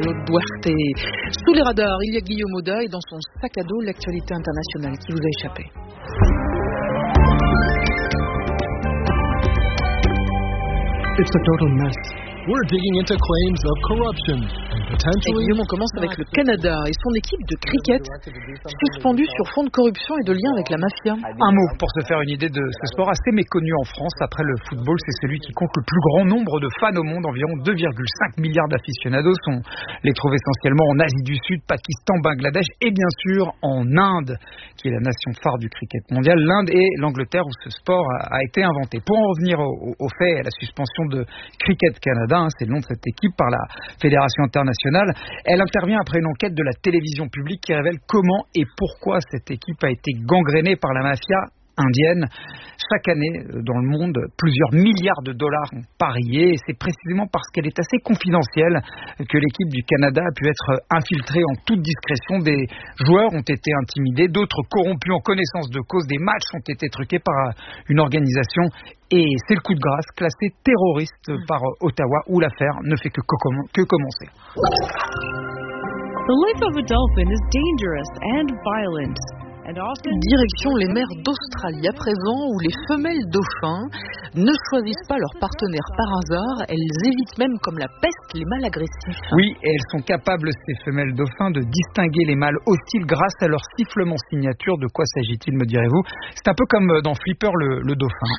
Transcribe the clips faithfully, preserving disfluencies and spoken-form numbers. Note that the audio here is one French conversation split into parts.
Duarte. Sous les radars, il y a Guillaume Auda et dans son sac à dos, l'actualité internationale qui vous a échappé. It's a total mess. We're digging into claims of corruption and potentially... Et Guillaume, on commence avec le Canada et son équipe de cricket suspendue sur fond de corruption et de lien avec la mafia. Un mot pour se faire une idée de ce sport assez méconnu en France. Après le football, c'est celui qui compte le plus grand nombre de fans au monde. Environ deux virgule cinq milliards d'aficionados. On les trouve essentiellement en Asie du Sud, Pakistan, Bangladesh et bien sûr en Inde, qui est la nation phare du cricket mondial. L'Inde et l'Angleterre où ce sport a été inventé. Pour en revenir au, au fait, à la suspension de Cricket Canada, c'est le nom de cette équipe par la Fédération internationale. Elle intervient après une enquête de la télévision publique qui révèle comment et pourquoi cette équipe a été gangrénée par la mafia indienne. Chaque année, dans le monde, plusieurs milliards de dollars ont parié et c'est précisément parce qu'elle est assez confidentielle que l'équipe du Canada a pu être infiltrée en toute discrétion. Des joueurs ont été intimidés, d'autres corrompus en connaissance de cause, des matchs ont été truqués par une organisation et c'est le coup de grâce classé terroriste par Ottawa où l'affaire ne fait que, que commencer. The life of a dolphin is dangerous and violent. Direction les mers d'Australie à présent où les femelles dauphins ne choisissent pas leur partenaire par hasard, elles évitent même comme la peste les mâles agressifs. Oui, et elles sont capables, ces femelles dauphins, de distinguer les mâles hostiles grâce à leur sifflement signature. De quoi s'agit-il, me direz-vous? C'est un peu comme dans Flipper le, le dauphin.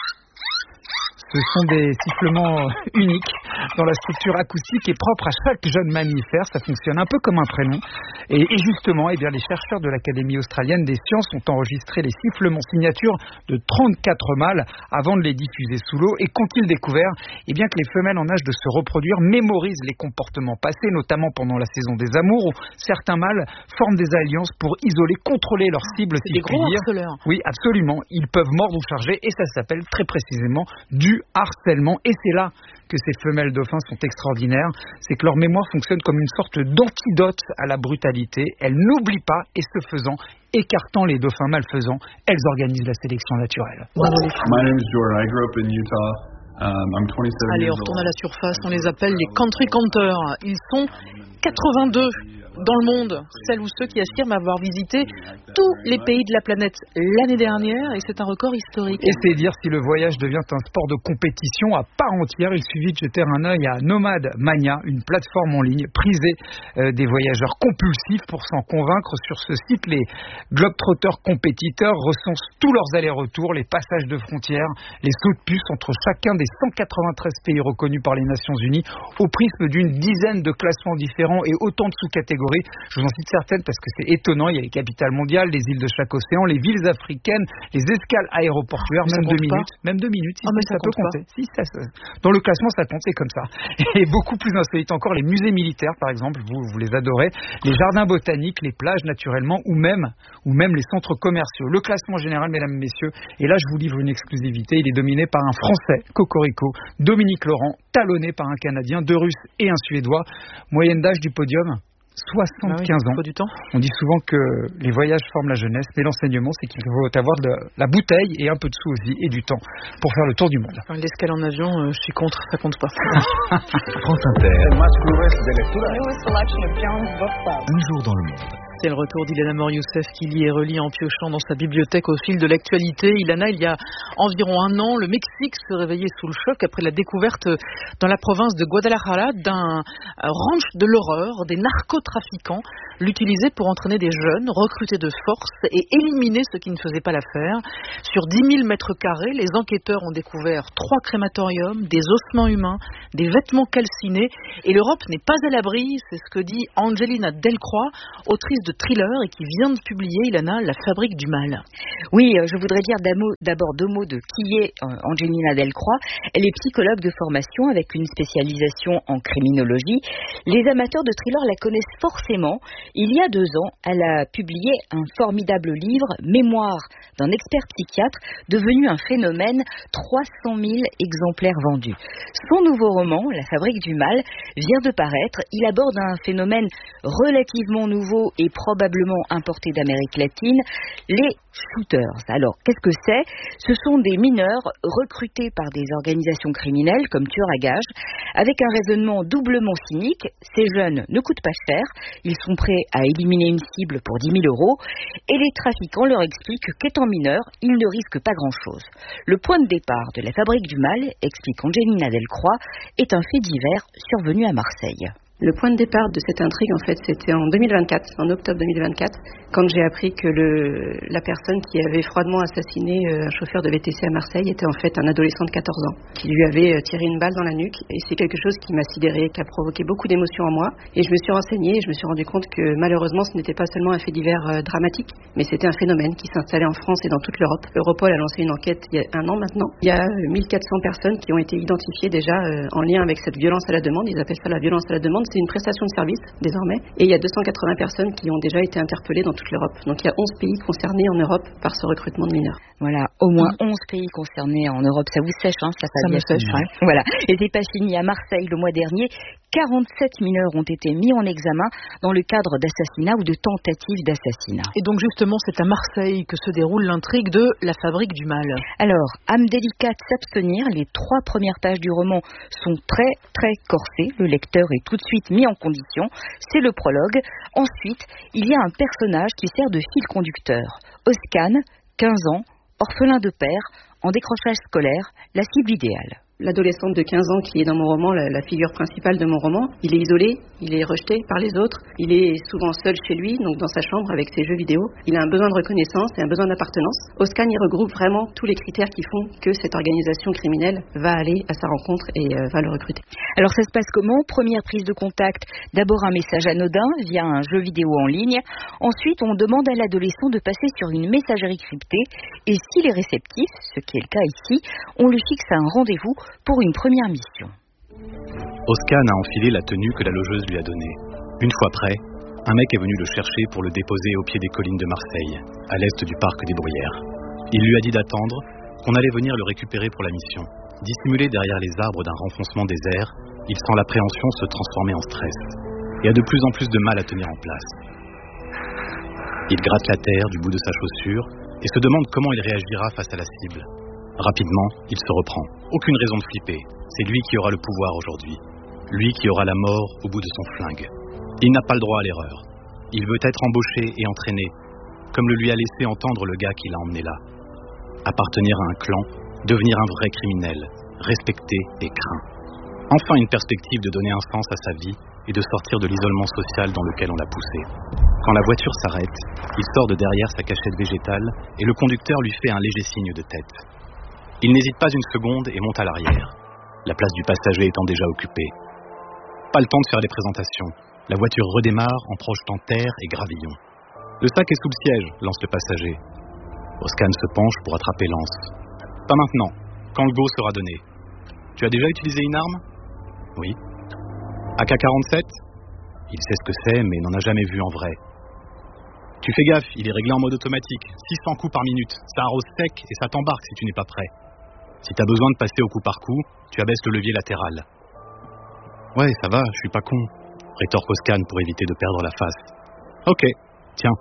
Ce sont des sifflements uniques dans la structure acoustique et propre à chaque jeune mammifère. Ça fonctionne un peu comme un prénom. Et, et justement, eh bien, les chercheurs de l'Académie australienne des sciences ont enregistré les sifflements signatures de trente-quatre mâles avant de les diffuser sous l'eau. Et qu'ont-ils découvert? Eh bien, que les femelles en âge de se reproduire mémorisent les comportements passés, notamment pendant la saison des amours, où certains mâles forment des alliances pour isoler, contrôler leur cible. C'est si des gros harceleurs. Oui, absolument. Ils peuvent mordre ou charger et ça s'appelle très précisément du harcèlement. Et c'est là que ces femelles dauphins sont extraordinaires, c'est que leur mémoire fonctionne comme une sorte d'antidote à la brutalité. Elles n'oublient pas et ce faisant, écartant les dauphins malfaisants, elles organisent la sélection naturelle. My name is Jordan. I grew up in Utah. Um, I'm twenty-seven Allez, on retourne à la surface, on les appelle les country counters. Ils sont quatre-vingt-deux dans le monde, celles ou ceux qui affirment avoir visité tous les pays de la planète l'année dernière et c'est un record historique. Et c'est dire si le voyage devient un sport de compétition à part entière. Il suffit de jeter un œil à Nomad Mania, une plateforme en ligne prisée euh, des voyageurs compulsifs. Pour s'en convaincre, sur ce site, les globetrotters compétiteurs recensent tous leurs allers-retours, les passages de frontières, les sauts de puce entre chacun des cent quatre-vingt-treize pays reconnus par les Nations Unies au prisme d'une dizaine de classements différents et autant de sous-catégories. Je vous en cite certaines parce que c'est étonnant. Il y a les capitales mondiales, les îles de chaque océan, les villes africaines, les escales aéroportuaires, même deux minutes. Même deux minutes, si, oh, mais ça, ça peut compter. Si, ça, ça, dans le classement, ça compte, c'est comme ça. Et beaucoup plus insolite encore, les musées militaires, par exemple, vous, vous les adorez, les jardins botaniques, les plages, naturellement, ou même, ou même les centres commerciaux. Le classement général, mesdames et messieurs, et là, je vous livre une exclusivité, il est dominé par un Français, Cocorico, Dominique Laurent, talonné par un Canadien, deux Russes et un Suédois. Moyenne d'âge du podium soixante-quinze ah oui, ans. Du temps. On dit souvent que les voyages forment la jeunesse, mais l'enseignement, c'est qu'il faut avoir de la bouteille et un peu de sous aussi et du temps pour faire le tour du monde. L'escale en avion, euh, je suis contre, ça compte pas. France Inter. Un jour dans le monde. C'est le retour d'Ilana Mor-Youssef qui lit et relit en piochant dans sa bibliothèque au fil de l'actualité. Ilana, il y a environ un an, le Mexique se réveillait sous le choc après la découverte dans la province de Guadalajara d'un ranch de l'horreur, des narcotrafiquants l'utilisaient pour entraîner des jeunes, recruter de force et éliminer ceux qui ne faisaient pas l'affaire. Sur dix mille mètres carrés, les enquêteurs ont découvert trois crématoriums, des ossements humains, des vêtements calcinés et l'Europe n'est pas à l'abri, c'est ce que dit Angelina Delcroix, autrice de thriller et qui vient de publier, Ilana, La fabrique du mal. Oui, je voudrais dire d'abord deux mots de qui est Angelina Delcroix. Elle est psychologue de formation avec une spécialisation en criminologie. Les amateurs de thriller la connaissent forcément. Il y a deux ans, elle a publié un formidable livre, Mémoire d'un expert psychiatre, devenu un phénomène, trois cent mille exemplaires vendus. Son nouveau roman, La fabrique du mal, vient de paraître. Il aborde un phénomène relativement nouveau et probablement importé d'Amérique latine, les shooters. Alors, qu'est-ce que c'est ? Ce sont des mineurs recrutés par des organisations criminelles comme tueurs à gages, avec un raisonnement doublement cynique. Ces jeunes ne coûtent pas cher, ils sont prêts à éliminer une cible pour dix mille euros, et les trafiquants leur expliquent qu'étant mineurs, ils ne risquent pas grand-chose. Le point de départ de la fabrique du mal, explique Angelina Delcroix, est un fait divers survenu à Marseille. Le point de départ de cette intrigue, en fait, c'était en deux mille vingt-quatre, en octobre deux mille vingt-quatre, quand j'ai appris que le, la personne qui avait froidement assassiné un chauffeur de V T C à Marseille était en fait un adolescent de quatorze ans, qui lui avait tiré une balle dans la nuque. Et c'est quelque chose qui m'a sidérée, qui a provoqué beaucoup d'émotions en moi. Et je me suis renseignée et je me suis rendu compte que malheureusement, ce n'était pas seulement un fait divers euh, dramatique, mais c'était un phénomène qui s'installait en France et dans toute l'Europe. Europol a lancé une enquête il y a un an maintenant. Il y a mille quatre cents personnes qui ont été identifiées déjà euh, en lien avec cette violence à la demande. Ils appellent ça la violence à la demande. C'est une prestation de service désormais. Et il y a deux cent quatre-vingts personnes qui ont déjà été interpellées dans toute l'Europe. Donc il y a onze pays concernés en Europe par ce recrutement de mineurs. Voilà, au moins mmh. onze pays concernés en Europe. Ça vous sèche, hein, ça, ça me sèche. Ouais. Voilà. Et c'est pas fini. À Marseille, le mois dernier, quarante-sept mineurs ont été mis en examen dans le cadre d'assassinat ou de tentative d'assassinat. Et donc justement, c'est à Marseille que se déroule l'intrigue de La fabrique du mal. Alors, âme délicate, s'abstenir. Les trois premières pages du roman sont très, très corsées. Le lecteur est tout de suite mis en condition. C'est le prologue. Ensuite, il y a un personnage qui sert de fil conducteur. Oscan, quinze ans, orphelin de père, en décrochage scolaire, la cible idéale. L'adolescente de quinze ans qui est dans mon roman, la, la figure principale de mon roman, il est isolé, il est rejeté par les autres, il est souvent seul chez lui, donc dans sa chambre avec ses jeux vidéo. Il a un besoin de reconnaissance et un besoin d'appartenance. Oscan y regroupe vraiment tous les critères qui font que cette organisation criminelle va aller à sa rencontre et euh, va le recruter. Alors ça se passe comment ? Première prise de contact, d'abord un message anodin via un jeu vidéo en ligne. Ensuite, on demande à l'adolescent de passer sur une messagerie cryptée et s'il est réceptif, ce qui est le cas ici, on lui fixe un rendez-vous pour une première mission. Oscan a enfilé la tenue que la logeuse lui a donnée. Une fois prêt, un mec est venu le chercher pour le déposer au pied des collines de Marseille, à l'est du parc des Bruyères. Il lui a dit d'attendre, qu'on allait venir le récupérer pour la mission. Dissimulé derrière les arbres d'un renfoncement désert, il sent l'appréhension se transformer en stress et a de plus en plus de mal à tenir en place. Il gratte la terre du bout de sa chaussure et se demande comment il réagira face à la cible. Rapidement, il se reprend. Aucune raison de flipper. C'est lui qui aura le pouvoir aujourd'hui. Lui qui aura la mort au bout de son flingue. Il n'a pas le droit à l'erreur. Il veut être embauché et entraîné, comme le lui a laissé entendre le gars qui l'a emmené là. Appartenir à un clan, devenir un vrai criminel, respecté et craint. Enfin une perspective de donner un sens à sa vie et de sortir de l'isolement social dans lequel on l'a poussé. Quand la voiture s'arrête, il sort de derrière sa cachette végétale et le conducteur lui fait un léger signe de tête. Il n'hésite pas une seconde et monte à l'arrière, la place du passager étant déjà occupée. Pas le temps de faire les présentations. La voiture redémarre en projetant terre et gravillon. Le sac est sous le siège, lance le passager. Oscan se penche pour attraper Lance. Pas maintenant, quand le go sera donné. Tu as déjà utilisé une arme ? Oui. A K quarante-sept ? Il sait ce que c'est, mais n'en a jamais vu en vrai. Tu fais gaffe, il est réglé en mode automatique. six cents coups par minute. Ça arrose sec et ça t'embarque si tu n'es pas prêt. Si t'as besoin de passer au coup par coup, tu abaisses le levier latéral. Ouais, ça va, je suis pas con, rétorque Oscan pour éviter de perdre la face. Ok, tiens.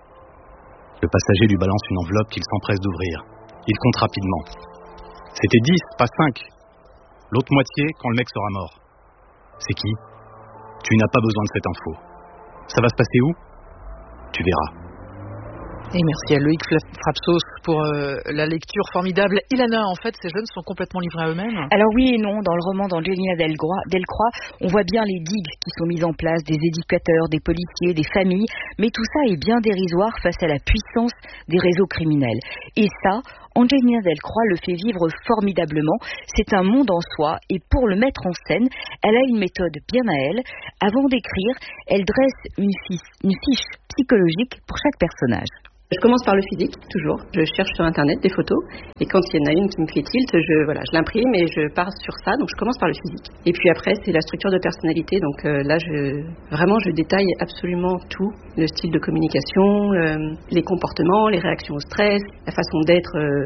Le passager lui balance une enveloppe qu'il s'empresse d'ouvrir. Il compte rapidement. C'était dix, pas cinq. L'autre moitié quand le mec sera mort. C'est qui ? Tu n'as pas besoin de cette info. Ça va se passer où ? Tu verras. Et merci à Loïc Frapsos pour euh, la lecture formidable. Ilana, en fait, ces jeunes sont complètement livrés à eux-mêmes. Alors oui et non, dans le roman d'Angelina Delcroix, on voit bien les digues qui sont mises en place, des éducateurs, des policiers, des familles, mais tout ça est bien dérisoire face à la puissance des réseaux criminels. Et ça, Angelina Delcroix le fait vivre formidablement. C'est un monde en soi et pour le mettre en scène, elle a une méthode bien à elle. Avant d'écrire, elle dresse une fiche, une fiche psychologique pour chaque personnage. Je commence par le physique, toujours. Je cherche sur Internet des photos et quand il y en a une qui me fait tilt, je, voilà, je l'imprime et je pars sur ça. Donc je commence par le physique. Et puis après, c'est la structure de personnalité. Donc euh, là, je, vraiment, je détaille absolument tout. Le style de communication, le, les comportements, les réactions au stress, la façon d'être euh,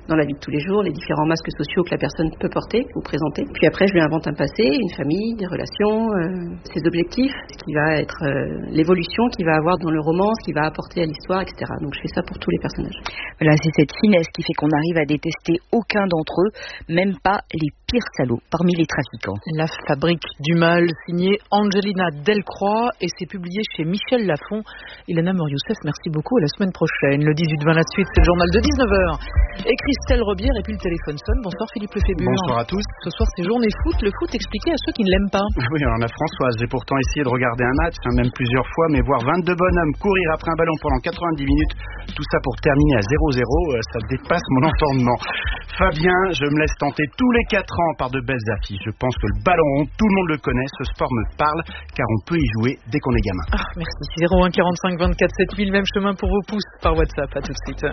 dans la vie de tous les jours, les différents masques sociaux que la personne peut porter ou présenter. Puis après, je lui invente un passé, une famille, des relations, euh, ses objectifs, ce qui va être euh, l'évolution qu'il va avoir dans le roman, ce qu'il va apporter à l'histoire, et cetera. Donc je fais ça pour tous les personnages. Voilà, c'est cette finesse qui fait qu'on arrive à détester aucun d'entre eux, même pas les pires salauds parmi les trafiquants. La fabrique du mal, signée Angelina Delcroix, et c'est publié chez Michel Lafon. Ilana Morioussef, merci beaucoup, à la semaine prochaine. Le dix-huit vingt, la suite, c'est le journal de dix-neuf heures. Et Christelle Robière, et puis le téléphone sonne. Bonsoir Philippe Lefébure. Bonsoir à tous. Ce soir, c'est journée foot. Le foot expliqué à ceux qui ne l'aiment pas. Oui, alors la Françoise, j'ai pourtant essayé de regarder un match, hein, même plusieurs fois, mais voir vingt-deux bonhommes courir après un ballon pendant quatre-vingt-dix minutes, tout ça pour terminer à zéro zéro, euh, ça dépasse mon entendement. Fabien, je me laisse tenter tous les quatre ans par de belles affiches. Je pense que le ballon rond, tout le monde le connaît, ce sport me parle, car on peut y jouer dès qu'on est gamin. Ah, merci. zéro un quarante-cinq vingt-quatre sept mille, même chemin pour vos pouces par WhatsApp. À tout de suite.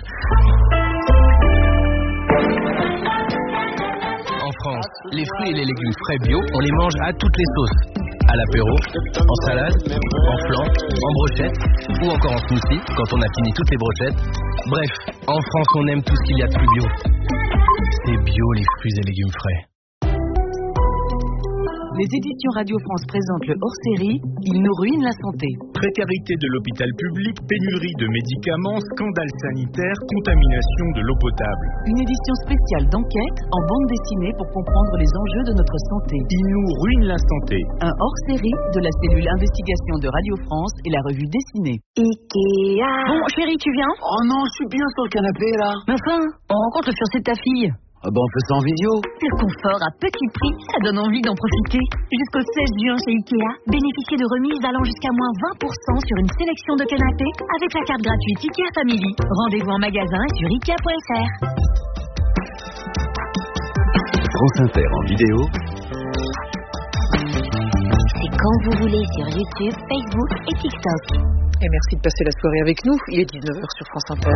En France, les fruits et les légumes frais bio, on les mange à toutes les sauces. À l'apéro, en salade, en flan, en brochette ou encore en smoothie quand on a fini toutes les brochettes. Bref, en France, on aime tout ce qu'il y a de plus bio. C'est bio les fruits et légumes frais. Les éditions Radio France présentent le hors-série « Il nous ruine la santé ». Précarité de l'hôpital public, pénurie de médicaments, scandale sanitaire, contamination de l'eau potable. Une édition spéciale d'enquête en bande dessinée pour comprendre les enjeux de notre santé. Il nous ruine la santé. Un hors-série de la cellule investigation de Radio France et la revue dessinée. Ikea. Bon, chérie, tu viens? Oh non, je suis bien sur le canapé, là. Mais enfin, on rencontre le fiancé de ta fille. Ah ben on fait ça en vidéo. Le confort à petit prix, ça donne envie d'en profiter. Jusqu'au seize juin chez Ikea, bénéficiez de remises allant jusqu'à moins vingt pour cent sur une sélection de canapés avec la carte gratuite Ikea Family. Rendez-vous en magasin et sur ikea point f r. France Inter en vidéo. C'est quand vous voulez sur YouTube, Facebook et TikTok. Et merci de passer la soirée avec nous. Il est dix-neuf heures sur France Inter.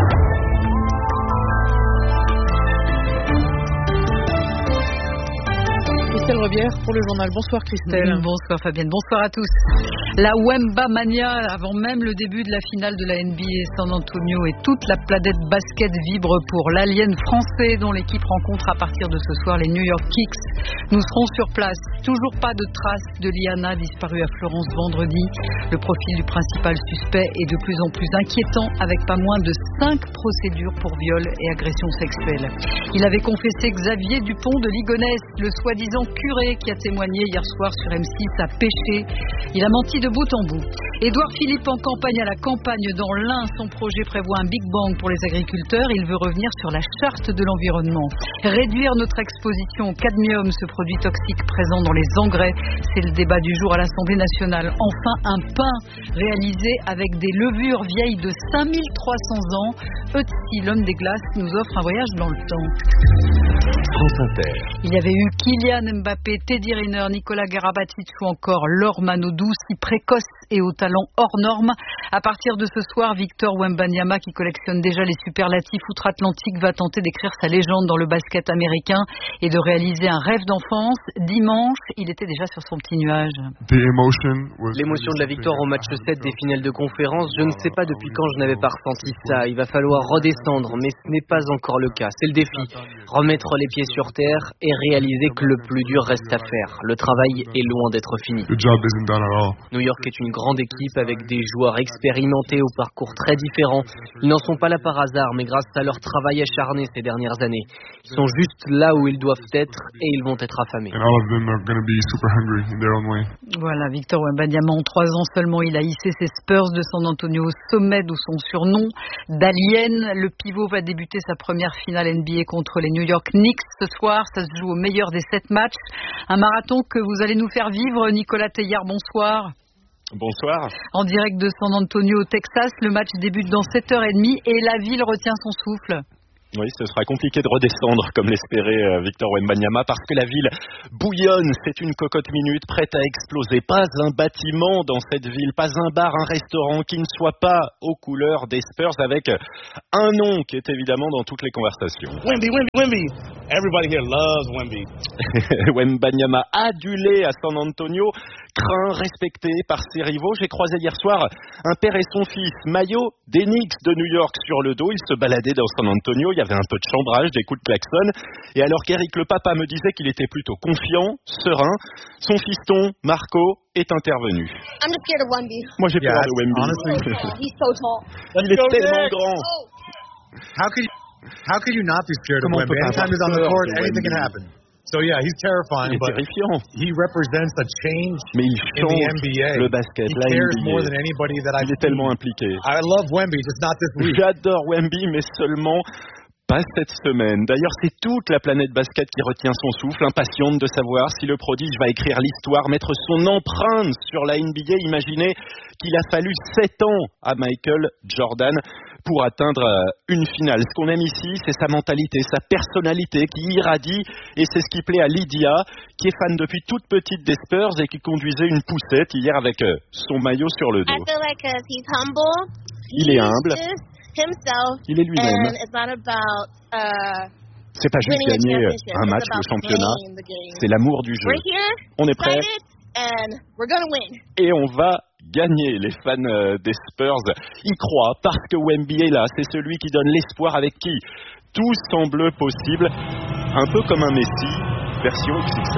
Christelle Robière pour le journal. Bonsoir Christelle. Bonsoir Fabienne, bonsoir à tous. La Wemba Mania, avant même le début de la finale de la N B A San Antonio, et toute la planète basket vibre pour l'alien français dont l'équipe rencontre à partir de ce soir les New York Knicks. Nous serons sur place. Toujours pas de traces de Liana, disparue à Florence vendredi. Le profil du principal suspect est de plus en plus inquiétant, avec pas moins de cinq procédures pour viol et agression sexuelle. Il avait confessé Xavier Dupont de Ligonnès, le soi-disant curé qui a témoigné hier soir sur M six, a péché. Il a menti de bout en bout. Édouard Philippe en campagne à la campagne dans l'Ain. Son projet prévoit un Big Bang pour les agriculteurs. Il veut revenir sur la charte de l'environnement. Réduire notre exposition au cadmium, ce produit toxique présent dans les engrais. C'est le débat du jour à l'Assemblée nationale. Enfin, un pain réalisé avec des levures vieilles de cinq mille trois cents ans. Ötzi, l'homme des glaces, nous offre un voyage dans le temps. France Inter. Il y avait eu Kylian Mbappé, Teddy Riner, Nicolas Garabatic ou encore Laure Manodou, si précoce et au talent hors norme. À partir de ce soir, Victor Wembanyama, qui collectionne déjà les superlatifs outre-Atlantique, va tenter d'écrire sa légende dans le basket américain et de réaliser un rêve d'enfance. Dimanche, il était déjà sur son petit nuage. L'émotion de la victoire au match sept des finales de conférence, je ne sais pas depuis quand je n'avais pas ressenti ça. Il va falloir redescendre, mais ce n'est pas encore le cas. C'est le défi. Remettre les pieds sur terre et réaliser que le plus dur reste à faire. Le travail est loin d'être fini. New York est une grande équipe avec des joueurs expérimentés au parcours très différents. Ils n'en sont pas là par hasard, mais grâce à leur travail acharné ces dernières années. Ils sont juste là où ils doivent être et ils vont être affamés. Voilà, Victor Wembanyama, en trois ans seulement, il a hissé ses Spurs de San Antonio au sommet de son surnom d'Alien. Le pivot va débuter sa première finale N B A contre les New York Knicks ce soir. Ça se joue au meilleur des sept matchs. Un marathon que vous allez nous faire vivre. Nicolas Teillard, bonsoir. Bonsoir. En direct de San Antonio au Texas, le match débute dans sept heures trente et la ville retient son souffle. Oui, ce sera compliqué de redescendre, comme l'espérait Victor Wembanyama, parce que la ville bouillonne. C'est une cocotte minute prête à exploser. Pas un bâtiment dans cette ville, pas un bar, un restaurant qui ne soit pas aux couleurs des Spurs, avec un nom qui est évidemment dans toutes les conversations. Wemby, Wemby, Wemby. Everybody here loves Wemby. Wembanyama adulé à San Antonio, craint, respecté par ses rivaux. J'ai croisé hier soir un père et son fils, maillot des Knicks de New York sur le dos. Ils se baladaient dans San Antonio, il y avait un peu de chambrage, des coups de klaxon. Et alors qu'Eric le papa me disait qu'il était plutôt confiant, serein, son fiston, Marco, est intervenu. I'm just scared of Wemby. Moi j'ai yeah, peur de Wemby. He's so tall. Il est tellement grand. How could you, how could you not be scared of Wemby? Anytime he's on the court, anything can happen. So yeah, he's terrifying, but he represents a change mais il in the N B A. Le basket, he la cares N B A. more than anybody that I've Il est tellement impliqué. I love Wemby, just not this week. J'adore Wemby, mais seulement pas cette semaine. D'ailleurs, c'est toute la planète basket qui retient son souffle, impatiente de savoir si le prodige va écrire l'histoire, mettre son empreinte sur la N B A. Imaginez qu'il a fallu sept ans à Michael Jordan pour atteindre une finale. Ce qu'on aime ici, c'est sa mentalité, sa personnalité qui irradie, et c'est ce qui plaît à Lydia, qui est fan depuis toute petite des Spurs et qui conduisait une poussette hier avec son maillot sur le dos. I feel like he's humble. Il est humble. Himself. Il est lui-même. And it's not about, uh, c'est pas juste gagner un match de championnat, c'est l'amour du jeu. On est prêts and we're gonna win. Et on va gagner. Les fans des Spurs y croient parce que Wemby est là. C'est celui qui donne l'espoir, avec qui tout semble possible. Un peu comme un Messi, version X X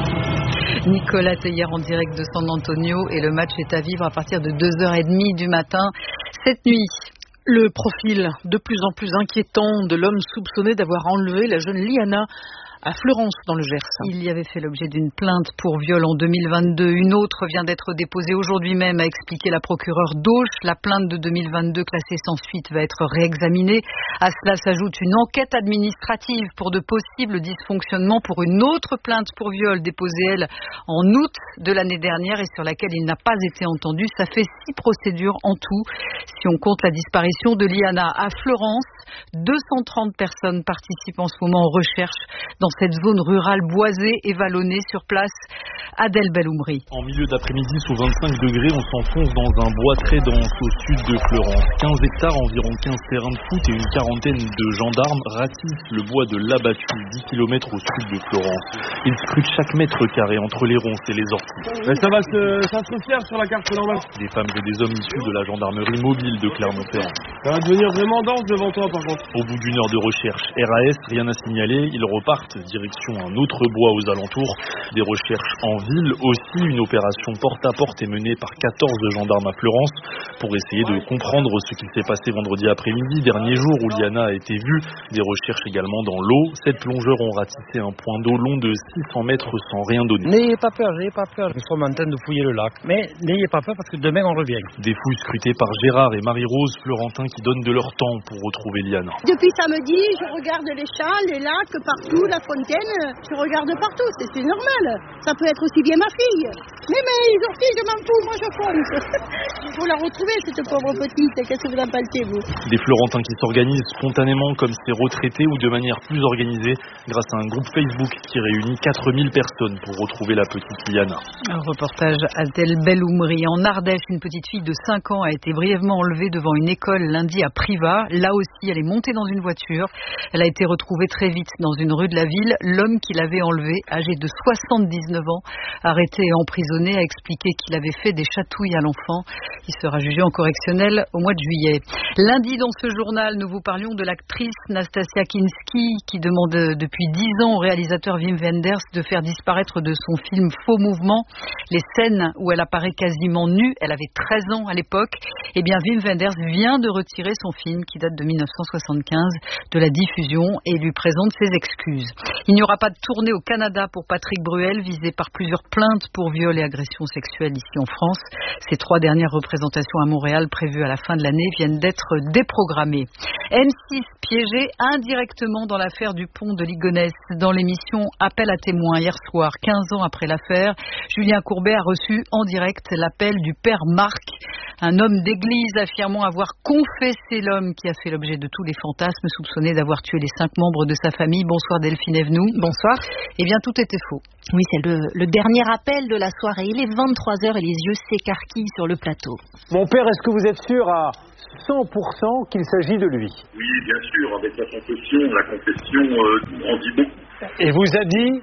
L. Nicolas Teilhard en direct de San Antonio, et le match est à vivre à partir de deux heures trente du matin cette nuit. Le profil de plus en plus inquiétant de l'homme soupçonné d'avoir enlevé la jeune Liana à Fleurance dans le Gers. Il y avait fait l'objet d'une plainte pour viol en deux mille vingt-deux. Une autre vient d'être déposée aujourd'hui même, a expliqué la procureure d'Auch. La plainte de deux mille vingt-deux, classée sans suite, va être réexaminée. À cela s'ajoute une enquête administrative pour de possibles dysfonctionnements pour une autre plainte pour viol déposée, elle, en août de l'année dernière et sur laquelle il n'a pas été entendu. Ça fait six procédures en tout. Si on compte la disparition de Liana à Fleurance, deux cent trente personnes participent en ce moment aux recherches dans cette zone rurale boisée et vallonnée. Sur place, Adèle Belloumri. En milieu d'après-midi, sous vingt-cinq degrés, on s'enfonce dans un bois très dense au sud de Fleurance. quinze hectares, environ quinze terrains de foot et une quarantaine de gendarmes ratissent le bois de l'Abattu, dix kilomètres au sud de Fleurance. Ils scrutent chaque mètre carré entre les ronces et les orties. Mais ça va se, ça se faire sur la carte normale. Des femmes et des hommes issus de la gendarmerie mobile de Clermont-Ferrand. Ça va devenir vraiment dense devant toi, par contre. Au bout d'une heure de recherche, R A S, rien à signaler. Ils repartent direction un autre bois aux alentours. Des recherches en ville aussi. Une opération porte-à-porte est menée par quatorze gendarmes à Fleurance pour essayer de comprendre ce qui s'est passé vendredi après-midi, dernier jour où Liana a été vue. Des recherches également dans l'eau. Sept plongeurs ont ratissé un point d'eau long de six cents mètres sans rien donner. N'ayez pas peur, n'ayez pas peur. Nous sommes en train de fouiller le lac. Mais n'ayez pas peur parce que demain on revient. Des fouilles scrutées par Gérard et Marie-Rose, Florentins, qui donnent de leur temps pour retrouver Liana. Depuis samedi, je regarde les champs, les lacs, partout, la fontaine. Je regarde partout, c'est, c'est normal. Ça peut être aussi bien ma fille. Mais, mais les orties, je m'en fous, moi je compte. Il faut la retrouver, cette pauvre petite. Qu'est-ce que vous en pensez, vous? Des Florentins qui s'organisent spontanément comme ces retraités ou de manière plus organisée grâce à un groupe Facebook qui réunit quatre mille personnes pour retrouver la petite Liana. Un reportage Adèle Belloumri. En Ardèche, une petite fille de cinq ans a été brièvement enlevée devant une école lundi à Privas. Là aussi, elle est montée dans une voiture. Elle a été retrouvée très vite dans une rue de la ville. L'homme qui l'avait enlevée, âgé de soixante-dix-neuf ans, arrêté et emprisonné, a expliqué qu'il avait fait des chatouilles à l'enfant. Il sera jugé en correctionnel au mois de juillet. Lundi, dans ce journal, nous vous parlions de l'actrice Nastasia Kinski qui demande depuis dix ans au réalisateur Wim Wenders de faire disparaître de son film Faux Mouvement les scènes où elle apparaît quasiment nue. Elle avait treize ans à l'époque. Eh bien, Wim Wenders vient de retirer son film qui date de mille neuf cent soixante-quinze de la diffusion et lui présente ses excuses. Il n'y aura pas de tournée au Canada pour Patrick Bruel, visé par plusieurs plaintes pour viol et agression sexuelle ici en France. Ses trois dernières représentations à Montréal prévues à la fin de l'année viennent d'être déprogrammées. M six piégé indirectement dans l'affaire du pont de Ligonnès. Dans l'émission Appel à témoins hier soir, quinze ans après l'affaire, Julien Courbet a reçu en direct l'appel du père Marc, un homme d'église affirmant avoir confessé l'homme qui a fait l'objet de tous les fantasmes, soupçonné d'avoir tué les cinq membres de sa famille. Bonsoir Delphine Evenou. Bonsoir. Eh bien, tout était faux. Oui, c'est le, le dernier appel de la soirée. Il est vingt-trois heures et les yeux s'écarquillent sur le plateau. Mon père, est-ce que vous êtes sûr à cent pour cent qu'il s'agit de lui? Oui, bien sûr. Avec la confession, la confession euh, en dit beaucoup. Et vous a dit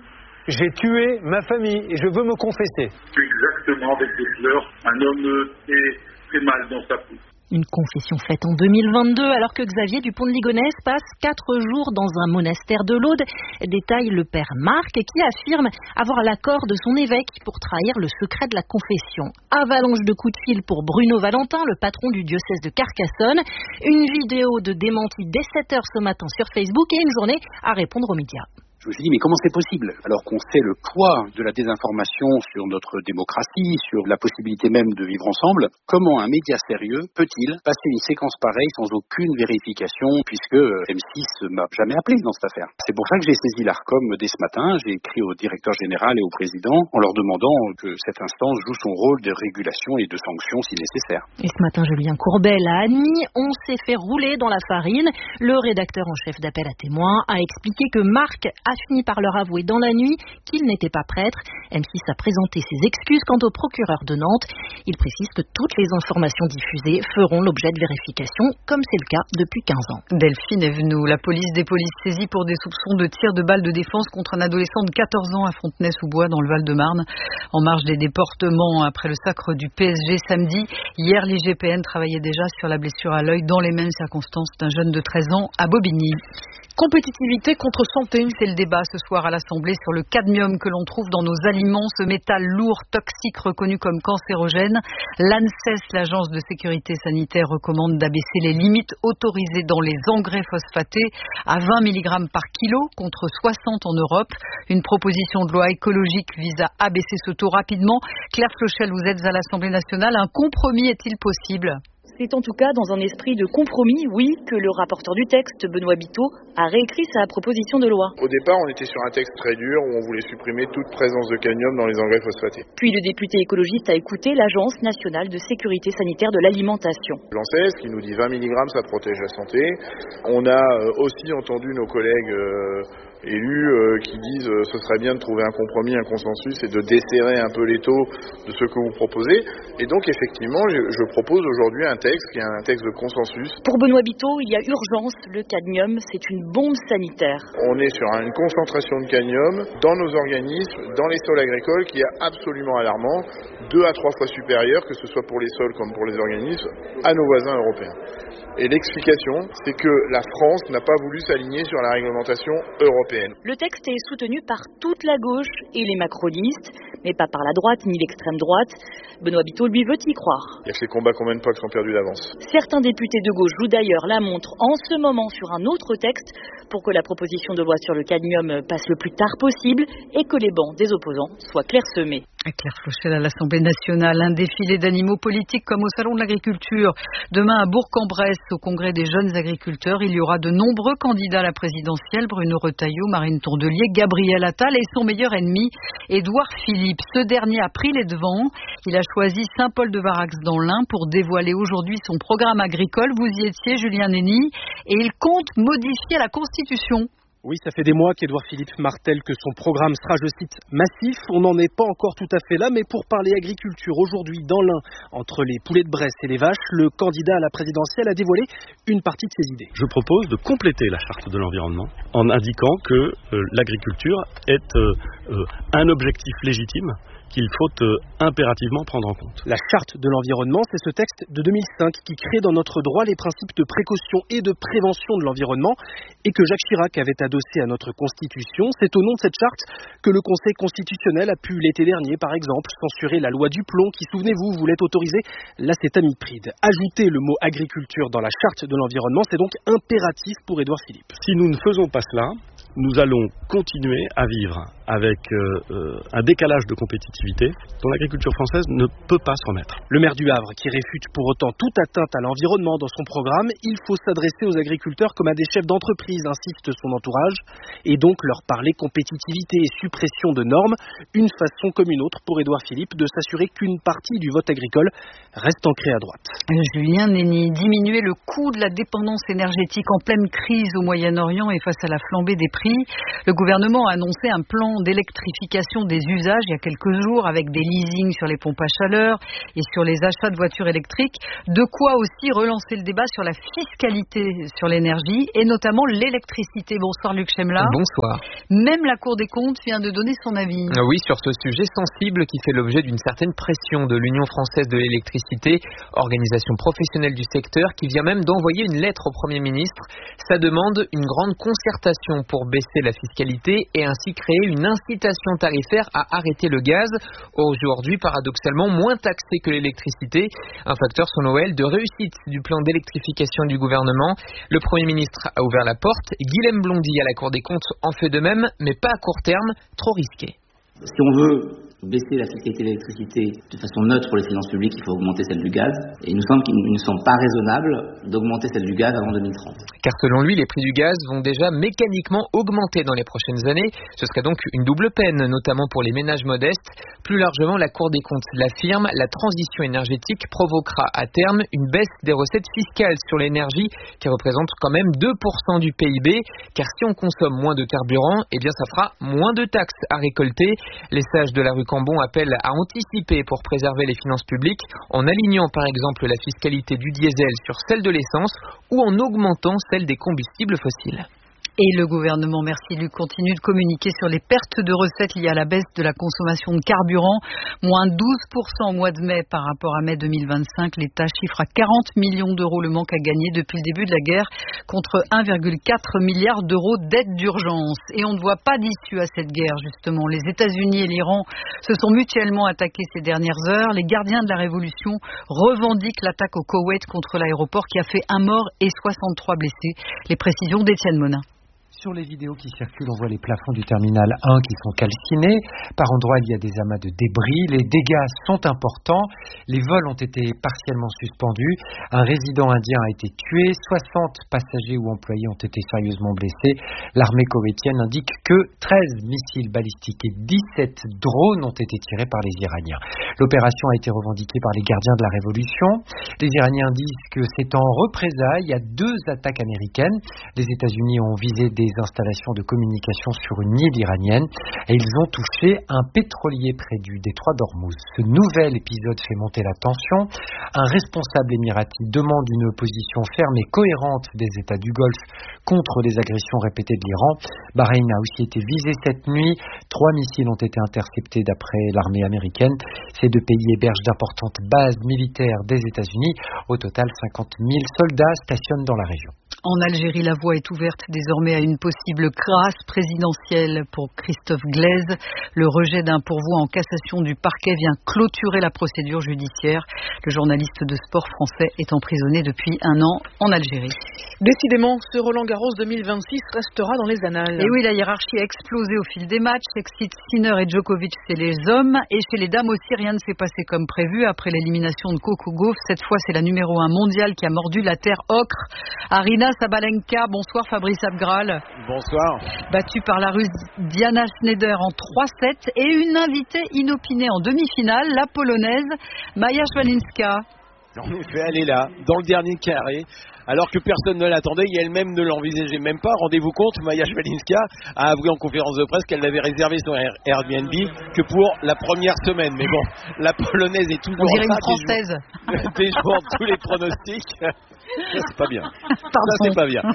J'ai tué ma famille et je veux me confesser. Exactement, avec des fleurs, un homme est très mal dans sa peau. Une confession faite en deux mille vingt-deux alors que Xavier Dupont de Ligonnès passe quatre jours dans un monastère de l'Aude, détaille le père Marc qui affirme avoir l'accord de son évêque pour trahir le secret de la confession. Avalanche de coups de fil pour Bruno Valentin, le patron du diocèse de Carcassonne. Une vidéo de démenti dès sept heures ce matin sur Facebook et une journée à répondre aux médias. Je me suis dit, mais comment c'est possible? Alors qu'on sait le poids de la désinformation sur notre démocratie, sur la possibilité même de vivre ensemble, comment un média sérieux peut-il passer une séquence pareille sans aucune vérification, puisque M six m'a jamais appelé dans cette affaire? C'est pour ça que j'ai saisi l'ARCOM dès ce matin. J'ai écrit au directeur général et au président en leur demandant que cette instance joue son rôle de régulation et de sanction si nécessaire. Et ce matin, Julien Courbet l'a admis, on s'est fait rouler dans la farine. Le rédacteur en chef d'Appel à témoins a expliqué que Marc a fini par leur avouer dans la nuit qu'il n'était pas prêtre. M six a présenté ses excuses quant au procureur de Nantes. Il précise que toutes les informations diffusées feront l'objet de vérification, comme c'est le cas depuis quinze ans. Delphine Evenou, la police des polices saisie pour des soupçons de tir de balles de défense contre un adolescent de quatorze ans à Fontenay-sous-Bois dans le Val-de-Marne. En marge des déportements après le sacre du P S G samedi, hier l'I G P N travaillait déjà sur la blessure à l'œil dans les mêmes circonstances d'un jeune de treize ans à Bobigny. Compétitivité contre santé, c'est le débat ce soir à l'Assemblée sur le cadmium que l'on trouve dans nos aliments, ce métal lourd, toxique, reconnu comme cancérogène. L'ANSES, l'Agence de sécurité sanitaire, recommande d'abaisser les limites autorisées dans les engrais phosphatés à vingt milligrammes par kilo contre soixante en Europe. Une proposition de loi écologique vise à abaisser ce taux rapidement. Claire Flochel, vous êtes à l'Assemblée nationale. Un compromis est-il possible ? C'est en tout cas dans un esprit de compromis, oui, que le rapporteur du texte, Benoît Biteau, a réécrit sa proposition de loi. Au départ, on était sur un texte très dur où on voulait supprimer toute présence de cadmium dans les engrais phosphatés. Puis le député écologiste a écouté l'Agence nationale de sécurité sanitaire de l'alimentation. L'ANSES qui nous dit vingt milligrammes, ça protège la santé. On a aussi entendu nos collègues euh, élus euh, qui disent euh, ce serait bien de trouver un compromis, un consensus et de desserrer un peu les taux de ce que vous proposez. Et donc effectivement, je, je propose aujourd'hui un texte qui est un texte de consensus. Pour Benoît Biteau, il y a urgence. Le cadmium, c'est une bombe sanitaire. On est sur une concentration de cadmium dans nos organismes, dans les sols agricoles, qui est absolument alarmant, deux à trois fois supérieur, que ce soit pour les sols comme pour les organismes, à nos voisins européens. Et l'explication, c'est que la France n'a pas voulu s'aligner sur la réglementation européenne. Le texte est soutenu par toute la gauche et les macronistes, mais pas par la droite ni l'extrême droite. Benoît Biteau, lui, veut y croire. Il y a que ces combats qu'on mène pas qui sont perdus d'avance. Certains députés de gauche jouent d'ailleurs la montre en ce moment sur un autre texte pour que la proposition de loi sur le cadmium passe le plus tard possible et que les bancs des opposants soient clairsemés. Claire Flochel à l'Assemblée nationale, un défilé d'animaux politiques comme au Salon de l'Agriculture. Demain à Bourg-en-Bresse, au Congrès des jeunes agriculteurs, il y aura de nombreux candidats à la présidentielle. Bruno Retailleau, Marine Tourdelier, Gabriel Attal et son meilleur ennemi, Édouard Philippe. Ce dernier a pris les devants. Il a choisi Saint-Paul-de-Varax dans l'Ain pour dévoiler aujourd'hui son programme agricole. Vous y étiez, Julien Nény, et il compte modifier la Constitution. Oui, ça fait des mois qu'Édouard Philippe martèle que son programme sera, je cite, massif. On n'en est pas encore tout à fait là, mais pour parler agriculture, aujourd'hui, dans l'Ain, entre les poulets de Bresse et les vaches, le candidat à la présidentielle a dévoilé une partie de ses idées. Je propose de compléter la charte de l'environnement en indiquant que euh, l'agriculture est euh, euh, un objectif légitime qu'il faut euh, impérativement prendre en compte. La charte de l'environnement, c'est ce texte de deux mille cinq qui crée dans notre droit les principes de précaution et de prévention de l'environnement et que Jacques Chirac avait adossé à notre Constitution. C'est au nom de cette charte que le Conseil constitutionnel a pu l'été dernier, par exemple, censurer la loi du plomb qui, souvenez-vous, voulait autoriser l'acétamipride. Ajouter le mot agriculture dans la charte de l'environnement, c'est donc impératif pour Édouard Philippe. Si nous ne faisons pas cela, nous allons continuer à vivre avec euh, euh, un décalage de compétitivité dont l'agriculture française ne peut pas se remettre. Le maire du Havre, qui réfute pour autant toute atteinte à l'environnement dans son programme, il faut s'adresser aux agriculteurs comme à des chefs d'entreprise, insiste son entourage, et donc leur parler compétitivité et suppression de normes, une façon comme une autre pour Édouard Philippe de s'assurer qu'une partie du vote agricole reste ancrée à droite. Julien Nény, diminuer le coût de la dépendance énergétique en pleine crise au Moyen-Orient et face à la flambée des prix. Le gouvernement a annoncé un plan d'électrification des usages il y a quelques jours avec des leasings sur les pompes à chaleur et sur les achats de voitures électriques. De quoi aussi relancer le débat sur la fiscalité sur l'énergie et notamment l'électricité. Bonsoir Luc Chemla. Bonsoir. Même la Cour des comptes vient de donner son avis. Oui, sur ce sujet sensible qui fait l'objet d'une certaine pression de l'Union française de l'électricité, organisation professionnelle du secteur, qui vient même d'envoyer une lettre au Premier ministre. Ça demande une grande concertation pour baisser la fiscalité et ainsi créer une incitation tarifaire à arrêter le gaz, aujourd'hui paradoxalement moins taxé que l'électricité, un facteur selon elle de réussite du plan d'électrification du gouvernement. Le Premier ministre a ouvert la porte, Guilhem Blondy à la Cour des comptes en fait de même, mais pas à court terme, trop risqué. Si on veut baisser la fiscalité de l'électricité de façon neutre pour les finances publiques, il faut augmenter celle du gaz. Et il nous semble qu'il ne semble pas raisonnable d'augmenter celle du gaz avant deux mille trente. Car selon lui, les prix du gaz vont déjà mécaniquement augmenter dans les prochaines années. Ce serait donc une double peine, notamment pour les ménages modestes. Plus largement, la Cour des comptes l'affirme, la transition énergétique provoquera à terme une baisse des recettes fiscales sur l'énergie qui représente quand même deux pour cent du P I B. Car si on consomme moins de carburant, eh bien ça fera moins de taxes à récolter. Les sages de la rue Cambon appellent à anticiper pour préserver les finances publiques en alignant par exemple la fiscalité du diesel sur celle de l'essence ou en augmentant celle des combustibles fossiles. Et le gouvernement, merci Luc, continue de communiquer sur les pertes de recettes liées à la baisse de la consommation de carburant. Moins douze pour cent au mois de mai par rapport à mai deux mille vingt-cinq. L'État chiffre à quarante millions d'euros le manque à gagner depuis le début de la guerre contre un virgule quatre milliard d'euros d'aide d'urgence. Et on ne voit pas d'issue à cette guerre, justement. Les États-Unis et l'Iran se sont mutuellement attaqués ces dernières heures. Les gardiens de la révolution revendiquent l'attaque au Koweït contre l'aéroport qui a fait un mort et soixante-trois blessés. Les précisions d'Étienne Monin. Sur les vidéos qui circulent, on voit les plafonds du terminal un qui sont calcinés. Par endroits, il y a des amas de débris. Les dégâts sont importants. Les vols ont été partiellement suspendus. Un résident indien a été tué. soixante passagers ou employés ont été sérieusement blessés. L'armée koweïtienne indique que treize missiles balistiques et dix-sept drones ont été tirés par les Iraniens. L'opération a été revendiquée par les gardiens de la Révolution. Les Iraniens disent que c'est en représailles à deux attaques américaines. Les États-Unis ont visé des installations de communication sur une île iranienne et ils ont touché un pétrolier près du détroit d'Ormuz. Ce nouvel épisode fait monter la tension. Un responsable émirati demande une position ferme et cohérente des États du Golfe contre les agressions répétées de l'Iran. Bahreïn a aussi été visé cette nuit. Trois missiles ont été interceptés d'après l'armée américaine. Ces deux pays hébergent d'importantes bases militaires des États-Unis. Au total, cinquante mille soldats stationnent dans la région. En Algérie, la voie est ouverte désormais à une possible grâce présidentielle pour Christophe Glaise. Le rejet d'un pourvoi en cassation du parquet vient clôturer la procédure judiciaire. Le journaliste de sport français est emprisonné depuis un an en Algérie. Décidément, ce Roland-Garros deux mille vingt-six restera dans les annales. Et oui, la hiérarchie a explosé au fil des matchs. Excite Sinner et Djokovic, c'est les hommes. Et chez les dames aussi, rien ne s'est passé comme prévu. Après l'élimination de Coco Gauff, cette fois, c'est la numéro un mondiale qui a mordu la terre ocre. Arina Sabalenka, bonsoir Fabrice Abgral. Bonsoir. Battue par la Russe Diana Schneider en trois sept et une invitée inopinée en demi-finale, la Polonaise Maja Szwalinska. En effet, elle est là, dans le dernier carré, alors que personne ne l'attendait et elle-même ne l'envisageait même pas. Rendez-vous compte, Maja Szwalinska a avoué en conférence de presse qu'elle n'avait réservé son Airbnb que pour la première semaine. Mais bon, la Polonaise est toujours... On dirait une Française. Déjouant tous les pronostics. Ça, c'est pas bien. Pardon. Ça, c'est pas bien.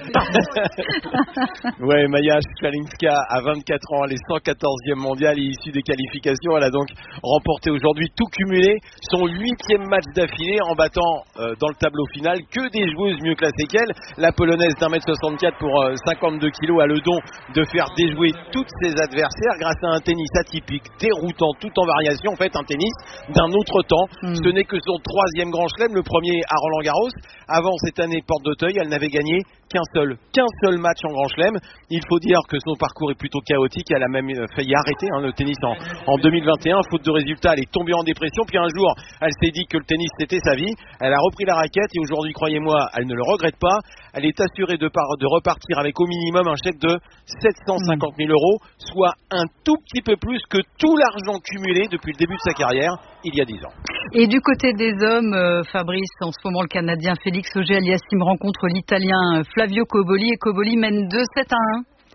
Ouais, Maja Szwalinska a vingt-quatre ans, elle est cent quatorzième mondiale et issue des qualifications. Elle a donc remporté aujourd'hui tout cumulé son huitième match d'affilée en battant euh, dans le tableau final que des joueuses mieux classées qu'elle. La Polonaise d'un mètre soixante-quatre pour euh, cinquante-deux kilos a le don de faire déjouer toutes ses adversaires grâce à un tennis atypique, déroutant, tout en variation. En fait, un tennis d'un autre temps. Mm. Ce n'est que son troisième grand chelem, le premier à Roland-Garros. Avant cette année, porte d'Auteuil, elle n'avait gagné qu'un seul, qu'un seul match en Grand Chelem. Il faut dire que son parcours est plutôt chaotique. Elle a même failli arrêter hein, le tennis en, en deux mille vingt et un. Faute de résultats, elle est tombée en dépression. Puis un jour, elle s'est dit que le tennis c'était sa vie. Elle a repris la raquette et aujourd'hui, croyez-moi, elle ne le regrette pas. Elle est assurée de, par, de repartir avec au minimum un chèque de sept cent cinquante mille euros, soit un tout petit peu plus que tout l'argent cumulé depuis le début de sa carrière, il y a dix ans. Et du côté des hommes, euh, Fabrice, en ce moment, le Canadien Félix Auger-Aliassime rencontre l'Italien Flavio Cobolli et Cobolli mène deux sept à un.